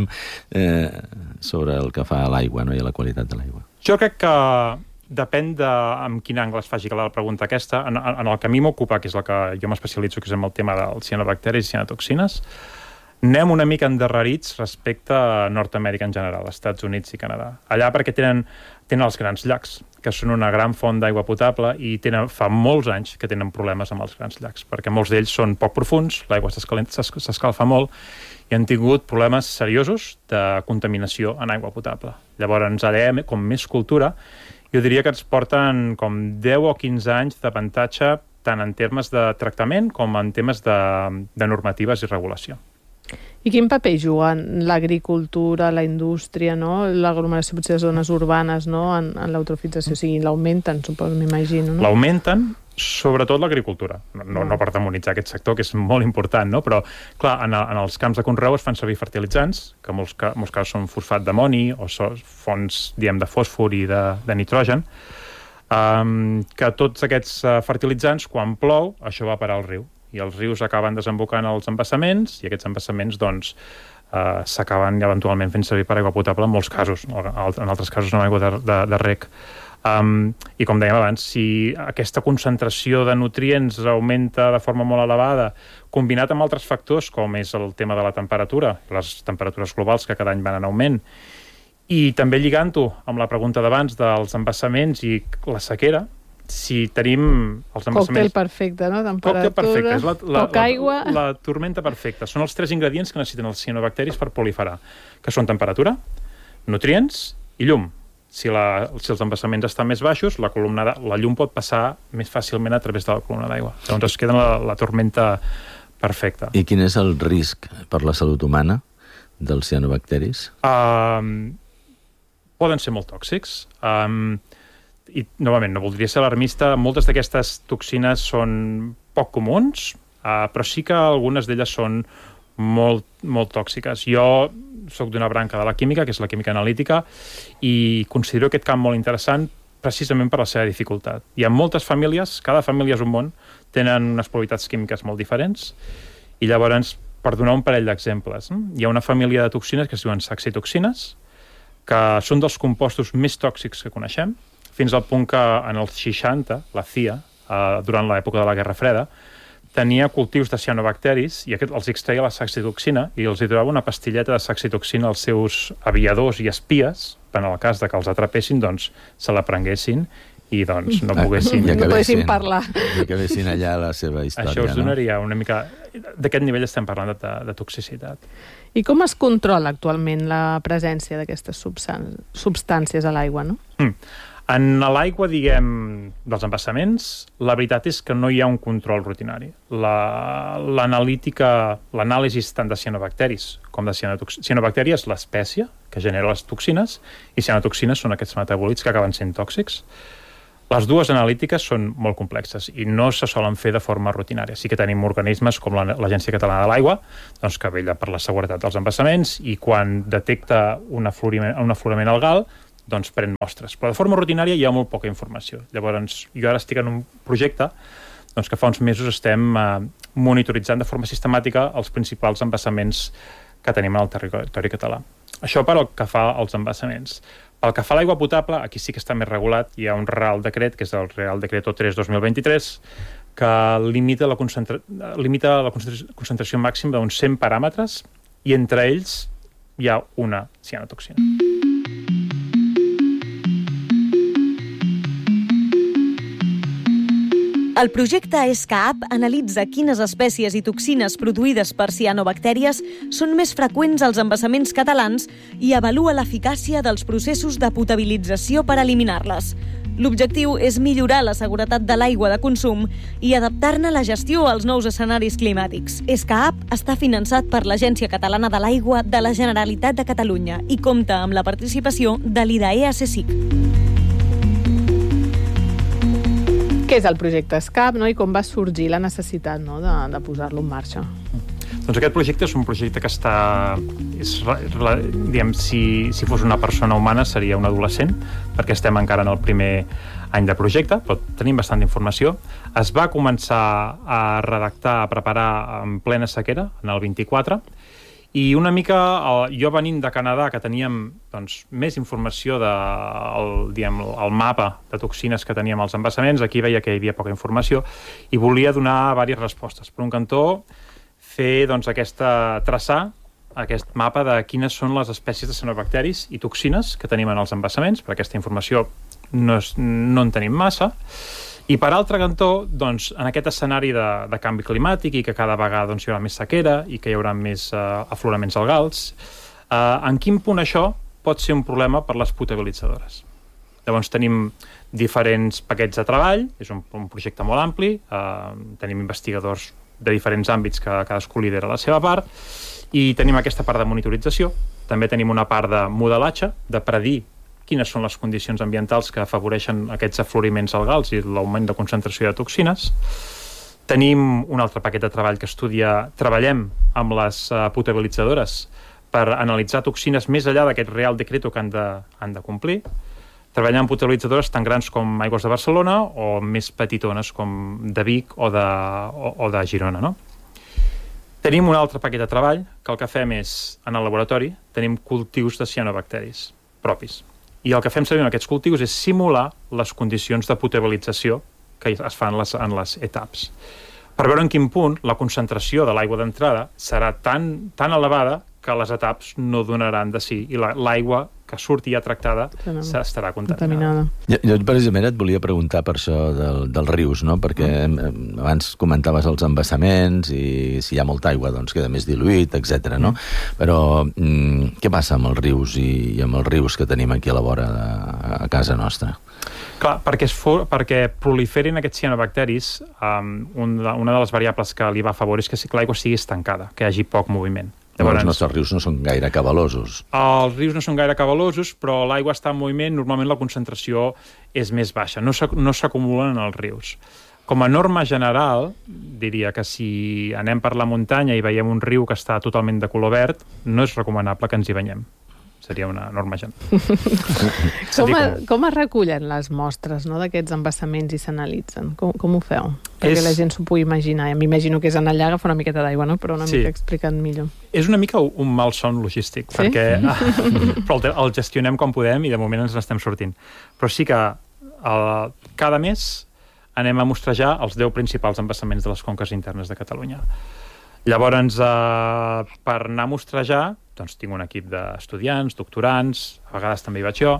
Speaker 1: sobre el que fa a l'aigua, no? I a la qualitat de l'aigua?
Speaker 7: Jo crec que depèn de amb quin angle es faci la pregunta aquesta. En el que a mi m'ocupa, que és el que jo m'especialitzo, que és en el tema dels cianobacteris i cianotoxines, anem una mica endarrerits respecte a Nord-Amèrica en general, Estats Units i Canadà. Allà perquè tenen els grans llacs, que són una gran font d'aigua potable i fa molts anys que tenen problemes amb els grans llacs, perquè molts d'ells són poc profunds, l'aigua s'escalfa molt i han tingut problemes seriosos de contaminació en aigua potable. Llavors, allà, com més cultura, jo diria que ens porten com 10 o 15 anys d'avantatge tant en termes de tractament com en temes de normatives i regulació.
Speaker 3: I quin paper juguen l'agricultura, la indústria, no? L'aglomeració potser de zones urbanes, no? En l'eutrofització, o sigui, l'augmenten, suposo, m'imagino, no?
Speaker 7: L'augmenten, sobretot l'agricultura. No per demonitzar aquest sector, que és molt important, no? Però, clar, en els camps de conreu es fan servir fertilitzants, que en molts casos són fosfat d'amoni o fonts, diguem, de fòsfor i de nitrogen, que tots aquests fertilitzants, quan plou, això va parar al riu. I els rius acaben desembocant als embassaments i aquests embassaments doncs, s'acaben eventualment fent servir per aigua potable en molts casos, en altres casos no aigua de rec. I com dèiem abans, si aquesta concentració de nutrients augmenta de forma molt elevada, combinat amb altres factors com és el tema de la temperatura, les temperatures globals que cada any van en augment, i també lligant-ho amb la pregunta d'abans dels embassaments i la sequera, si tenim els embassaments...
Speaker 3: Còctel perfecte, no? Temperatura,
Speaker 7: perfecte. És
Speaker 3: poca aigua...
Speaker 7: La tormenta perfecta. Són els 3 ingredients que necessiten els cianobacteris per proliferar, que són temperatura, nutrients i llum. Si els embassaments estan més baixos, la llum pot passar més fàcilment a través de la columna d'aigua. Llavors es queda la tormenta perfecta.
Speaker 1: I quin és el risc per la salut humana dels cianobacteris?
Speaker 7: Poden ser molt tòxics. I, novament, no voldria ser alarmista, moltes d'aquestes toxines són poc comuns, però sí que algunes d'elles són molt, molt tòxiques. Jo soc d'una branca de la química, que és la química analítica, i considero aquest camp molt interessant precisament per la seva dificultat. Hi ha moltes famílies, cada família és un món, tenen unes propietats químiques molt diferents, i llavors, per donar un parell d'exemples, hi ha una família de toxines que es diuen saxitoxines, que són dels compostos més tòxics que coneixem, fins al punt que en els 60, la CIA, durant l'època de la Guerra Freda, tenia cultius de cianobacteris i els extreia la saxitoxina i els hi donava una pastilleta de saxitoxina als seus aviadors i espies, per en el cas de que els atrapessin, doncs se la prenguessin i doncs no poguessin
Speaker 3: parlar.
Speaker 1: I acabessin allà la seva història.
Speaker 7: Això us donaria una mica... D'aquest nivell estem parlant de toxicitat.
Speaker 3: I com es controla actualment la presència d'aquestes substàncies a l'aigua, no?
Speaker 7: En l'aigua, diguem, dels embassaments, la veritat és que no hi ha un control rutinari. L'anàlisi tant de cianobacteris com de cianotoxines. Cianobactèria és l'espècie que genera les toxines i cianotoxines són aquests metabòlits que acaben sent tòxics. Les dues analítiques són molt complexes i no se solen fer de forma rutinària. Sí que tenim organismes com l'Agència Catalana de l'Aigua, doncs, que vetlla per la seguretat dels embassaments i quan detecta un aflorament algal, doncs pren mostres. Però de forma rutinària hi ha molt poca informació. Llavors, jo ara estic en un projecte doncs, que fa uns mesos estem monitoritzant de forma sistemàtica els principals embassaments que tenim en el territori català. Això per el que fa als embassaments. Pel que fa a l'aigua potable, aquí sí que està més regulat. Hi ha un Real Decret, que és el Real Decreto 3/2023, que limita la concentració màxima d'uns 100 paràmetres i entre ells hi ha una cianotoxina.
Speaker 6: El projecte ESCAAP analitza quines espècies i toxines produïdes per cianobactèries són més freqüents als embassaments catalans i avalua l'eficàcia dels processos de potabilització per eliminar-les. L'objectiu és millorar la seguretat de l'aigua de consum i adaptar-ne la gestió als nous escenaris climàtics. ESCAAP està finançat per l'Agència Catalana de l'Aigua de la Generalitat de Catalunya i compta amb la participació de l'IDAE-ACSIC.
Speaker 3: Què és el projecte ESCAAP, no? I com va sorgir la necessitat, no, de posar-lo en marxa?
Speaker 7: Doncs aquest projecte és un projecte que està... diguem, si fos una persona humana seria un adolescent, perquè estem encara en el primer any de projecte, però tenim bastant d'informació. Es va començar a redactar, a preparar en plena sequera, en el 24, i una mica, jo venint de Canadà, que teníem doncs, més informació del mapa de toxines que teníem als embassaments, aquí veia que hi havia poca informació i volia donar diverses respostes. Per un cantó, traçar aquest mapa de quines són les espècies de cianobacteris i toxines que tenim en els embassaments, perquè aquesta informació no en tenim massa. I per altre cantó, doncs, en aquest escenari de canvi climàtic i que cada vegada hi haurà més sequera i que hi haurà més afloraments algals, en quin punt això pot ser un problema per les potabilitzadores? Llavors tenim diferents paquets de treball, és un projecte molt ampli, tenim investigadors de diferents àmbits que cadascú lidera la seva part, i tenim aquesta part de monitorització, també tenim una part de modelatge, de predir quines són les condicions ambientals que afavoreixen aquests afloraments algals i l'augment de concentració de toxines. Tenim un altre paquet de treball que treballem amb les potabilitzadores per analitzar toxines més enllà d'aquest Real Decreto que han de complir. Treballem amb potabilitzadores tan grans com Aigües de Barcelona o més petitones com de Vic o de Girona, no? Tenim un altre paquet de treball que el que fem és, en el laboratori, tenim cultius de cianobacteris propis. I el que fem servir en aquests cultius és simular les condicions de potabilització que es fan en les etaps. Per veure en quin punt la concentració de l'aigua d'entrada serà tan elevada que les etaps no donaran de sí i l'aigua que surti ja tractada estarà contaminada.
Speaker 1: Jo precisament et volia preguntar per això dels rius, no? Perquè abans comentaves els embassaments i si hi ha molta aigua doncs queda més diluït, etc. No? Però què passa amb els rius i amb els rius que tenim aquí a la vora a casa nostra?
Speaker 7: Clar, perquè proliferin aquests cianobacteris, una de les variables que li va a favor és que l'aigua sigui estancada, que hi hagi poc moviment.
Speaker 1: Llavors, els nostres rius no són gaire cabalosos.
Speaker 7: Els rius no són gaire cabalosos, però l'aigua està en moviment, normalment la concentració és més baixa, no s'acumulen en els rius. Com a norma general, diria que si anem per la muntanya i veiem un riu que està totalment de color verd, no és recomanable que ens hi banyem. Seria una norma general.
Speaker 3: Com es recullen les mostres, no, d'aquests embassaments i s'analitzen? Com ho feu? Perquè la gent s'ho pugui imaginar. M'imagino que és anar allà, agafar una miqueta d'aigua, no? Però una mica explicat millor.
Speaker 7: És una mica un malson logístic, perquè però el gestionem com podem i de moment ens n'estem sortint. Però sí que cada mes anem a mostrejar els 10 principals embassaments de les conques internes de Catalunya. Llavors, per anar a mostrejar, doncs tinc un equip d'estudiants, doctorants, a vegades també hi vaig jo,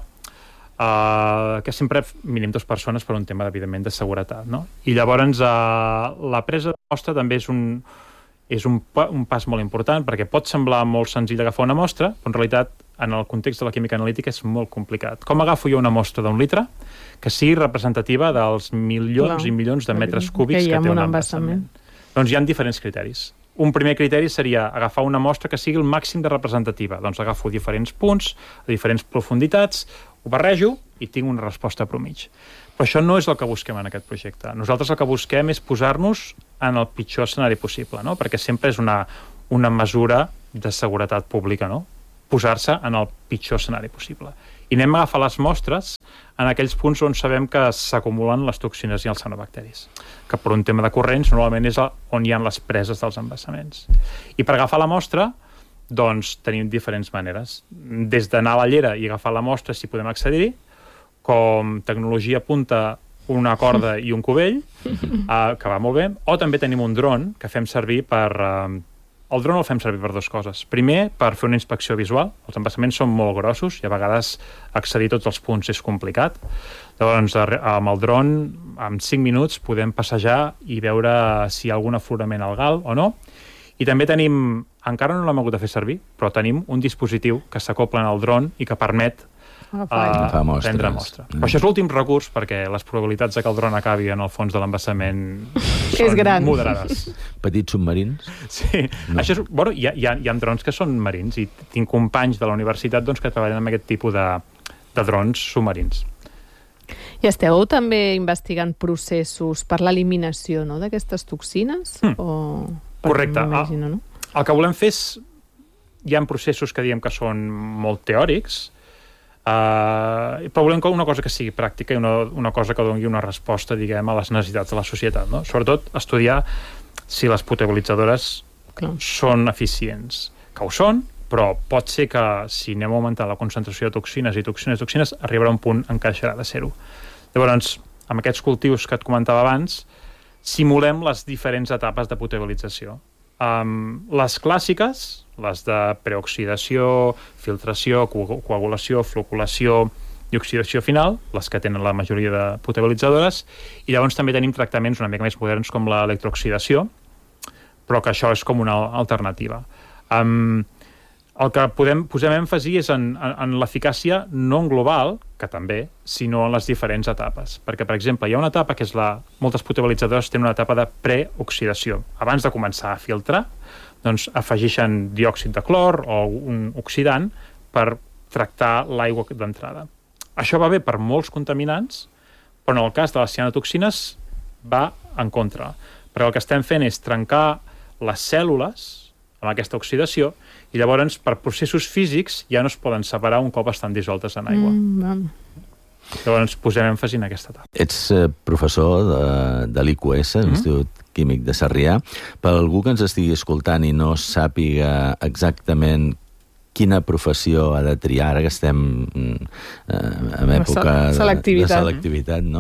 Speaker 7: que sempre mínim 2 persones per un tema, evidentment, de seguretat, no? I llavors la presa de mostra també és és un pas molt important, perquè pot semblar molt senzill agafar una mostra, però en realitat, en el context de la química analítica, és molt complicat. Com agafo jo una mostra d'un litre que sigui representativa dels milions i milions de metres cúbics que té un embassament? Doncs hi ha diferents criteris. Un primer criteri seria agafar una mostra que sigui el màxim de representativa. Doncs agafo diferents punts, a diferents profunditats, ho barrejo i tinc una resposta promig. Però això no és el que busquem en aquest projecte. Nosaltres el que busquem és posar-nos en el pitjor escenari possible, no? Perquè sempre és una mesura de seguretat pública, no? Posar-se en el pitjor escenari possible. I anem a agafar les mostres en aquells punts on sabem que s'acumulen les toxines i els cianobacteris, que per un tema de corrents normalment és on hi ha les preses dels embassaments. I per agafar la mostra, doncs tenim diferents maneres. Des d'anar a la llera i agafar la mostra si podem accedir-hi, com tecnologia punta, una corda i un cubell, que va molt bé, o també tenim un dron que fem servir per... El dron el fem servir per dues coses. Primer, per fer una inspecció visual. Els embassaments són molt grossos i a vegades accedir a tots els punts és complicat. Llavors, amb el dron, en 5 minuts, podem passejar i veure si hi ha algun aflorament algal o no. I també tenim, encara no l'hem hagut de fer servir, però tenim un dispositiu que s'acopla al dron i que permet prendre mostra. Però això és l'últim recurs, perquè les probabilitats de que el dron acabi en el fons de l'embassament són moderades.
Speaker 1: Petits submarins?
Speaker 7: Sí. No. Això és, bueno, hi ha drons que són marins i tinc companys de la universitat doncs, que treballen amb aquest tipus de drons submarins.
Speaker 3: I esteu també investigant processos per l'eliminació, no?, d'aquestes toxines?
Speaker 7: Correcte. No? El que volem fer és... Hi ha processos que diem que són molt teòrics, però volem una cosa que sigui pràctica i una cosa que doni una resposta, diguem, a les necessitats de la societat, no? Sobretot estudiar si les potabilitzadores són eficients, que ho són, però pot ser que si anem augmentant la concentració de toxines, arribarà un punt en què deixarà de ser-ho. Llavors, amb aquests cultius que et comentava abans, simulem les diferents etapes de potabilització. Les clàssiques, les de preoxidació, filtració, coagulació, floculació i oxidació final, les que tenen la majoria de potabilitzadores, i llavors també tenim tractaments una mica més moderns com l'electrooxidació, però que això és com una alternativa. El que posem èmfasi és en l'eficàcia no en global, que també, sinó en les diferents etapes. Perquè, per exemple, hi ha una etapa que és moltes potabilitzadors tenen una etapa de preoxidació. Abans de començar a filtrar, doncs afegeixen diòxid de clor o un oxidant per tractar l'aigua d'entrada. Això va bé per molts contaminants, però en el cas de les cianotoxines va en contra. Perquè el que estem fent és trencar les cèl·lules amb aquesta oxidació i llavors per processos físics ja no es poden separar un cop estan dissoltes en aigua. Llavors posem èmfasi en aquesta etapa.
Speaker 1: Ets professor de l'IQS, l'Institut Químic de Sarrià. Per algú que ens estigui escoltant i no sàpiga exactament quina professió ha de triar, ara que estem en època de selectivitat, no?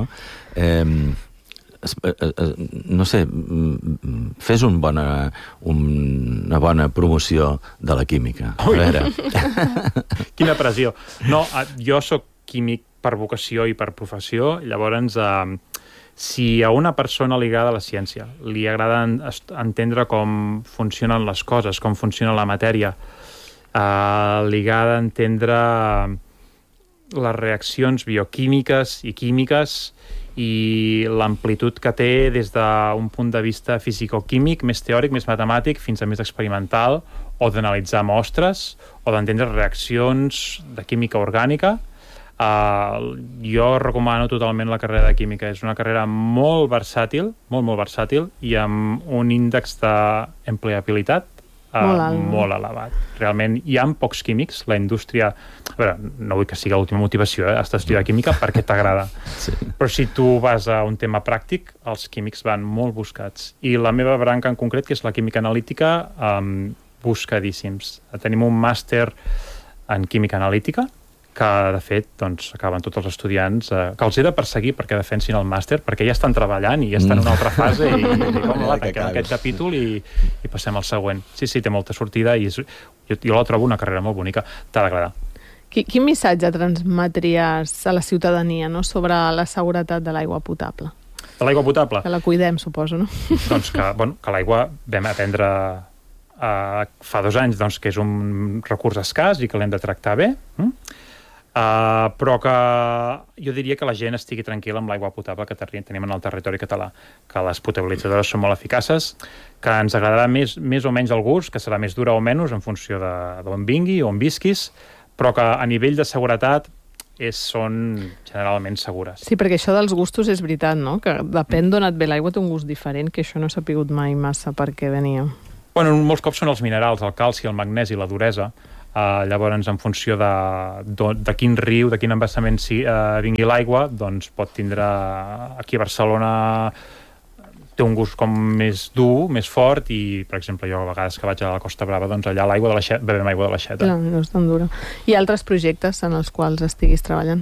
Speaker 1: No sé, fes una bona promoció de la química. A veure.
Speaker 7: Quina pressió. No, jo sóc químic per vocació i per professió, llavors si a una persona ligada a la ciència li agrada entendre com funcionen les coses, com funciona la matèria, ligada a entendre les reaccions bioquímiques i químiques i l'amplitud que té des d'un punt de vista fisicoquímic, més teòric, més matemàtic, fins a més experimental, o d'analitzar mostres, o d'entendre reaccions de química orgànica. Jo recomano totalment la carrera de química. És una carrera molt versàtil, molt versàtil, i amb un índex d'empleabilitat molt elevat. Realment hi ha pocs químics, la indústria... A veure, no vull que sigui l'última motivació, has d'estudiar química perquè t'agrada. Sí. Però si tu vas a un tema pràctic, els químics van molt buscats. I la meva branca en concret, que és la química analítica, buscadíssims. Tenim un màster en química analítica, que de fet doncs, acaben tots els estudiants, que els he de perseguir perquè defensin el màster, perquè ja estan treballant i ja estan en una altra fase i dic, aquest capítol i passem al següent. Sí, té molta sortida i jo la trobo una carrera molt bonica. T'ha d'agradar.
Speaker 3: Quin missatge transmetries a la ciutadania, no?, sobre la seguretat de l'aigua potable?
Speaker 7: De l'aigua potable?
Speaker 3: Que la cuidem, suposo, no?
Speaker 7: Doncs que l'aigua vam aprendre fa 2 anys doncs, que és un recurs escàs i que l'hem de tractar bé, però que jo diria que la gent estigui tranquil·la amb l'aigua potable que tenim en el territori català, que les potabilitzadores són molt eficaces, que ens agradarà més o menys el gust, que serà més dura o menys en funció d'on vingui o on visquis, però que a nivell de seguretat són generalment segures.
Speaker 3: Sí, perquè això dels gustos és veritat, no? Que depèn d'on et ve l'aigua, té un gust diferent, que això no s'ha sapigut mai massa per què venia.
Speaker 7: Bueno, molts cops són els minerals, el calci, el magnesi, la duresa. Llavors, en funció de quin riu, de quin embassament vingui l'aigua, doncs pot tindre... Aquí a Barcelona té un gust com més dur, més fort, i, per exemple, jo a vegades que vaig a la Costa Brava, doncs allà bevem aigua de l'aixeta.
Speaker 3: Clar, no és tan dura. Hi ha altres projectes en els quals estiguis treballant?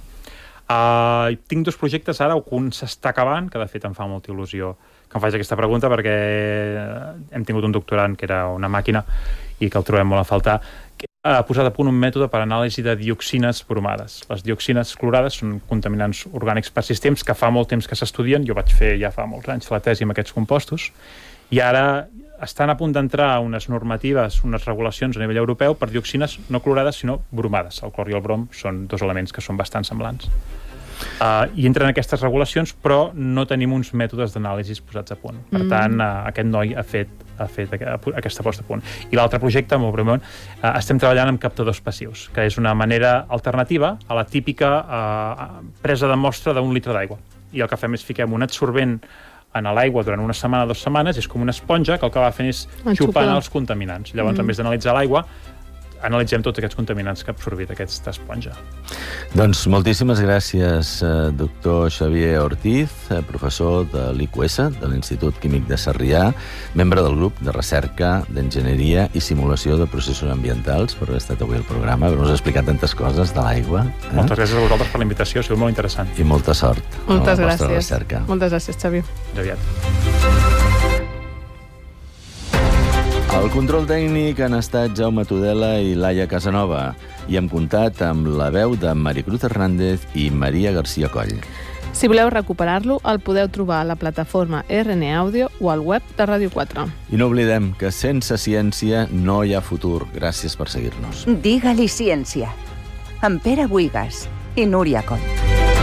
Speaker 7: Tinc 2 projectes ara, un s'està acabant, que de fet em fa molta il·lusió que em faig aquesta pregunta, perquè hem tingut un doctorant que era una màquina i que el trobem molt a faltar, que ha posat a punt un mètode per anàlisi de dioxines bromades. Les dioxines clorades són contaminants orgànics persistents que fa molt temps que s'estudien. Jo vaig fer ja fa molts anys la tesi amb aquests compostos, i ara estan a punt d'entrar unes normatives, unes regulacions a nivell europeu per dioxines no clorades, sinó bromades. El clor i el brom són 2 elements que són bastant semblants. I entren aquestes regulacions, però no tenim uns mètodes d'anàlisis posats a punt. Per tant, aquest noi ha fet aquesta posta a punt. I l'altre projecte, molt breument, estem treballant amb captadors passius, que és una manera alternativa a la típica presa de mostra d'1 litre d'aigua. I el que fem és fiquem un absorbent en l'aigua durant 1 setmana, 2 setmanes, és com una esponja que el que va fent és xupant els contaminants. Llavors, en vez d'analitzar l'aigua, analitzem tots aquests contaminants que ha absorbit aquesta esponja.
Speaker 1: Doncs moltíssimes gràcies, doctor Xavier Ortiz, professor de l'IQS, de l'Institut Químic de Sarrià, membre del grup de recerca d'enginyeria i simulació de processos ambientals, per haver estat avui al programa, haver-nos explicat tantes coses de l'aigua.
Speaker 7: Moltes gràcies a vosaltres per la invitació, ha sigut molt interessant.
Speaker 1: I molta sort.
Speaker 3: Moltes gràcies. Moltes gràcies, Xavier.
Speaker 7: Aviat.
Speaker 1: Al control tècnic han estat Jaume Tudela i Laia Casanova, i hem comptat amb la veu de Maricruz Hernández i Maria García Coll.
Speaker 3: Si voleu recuperar-lo, el podeu trobar a la plataforma RN Audio o al web de Ràdio 4.
Speaker 1: I no oblidem que sense ciència no hi ha futur. Gràcies per seguir-nos.
Speaker 2: Digue-li ciència. Amb Pere Buigas i Núria Coll.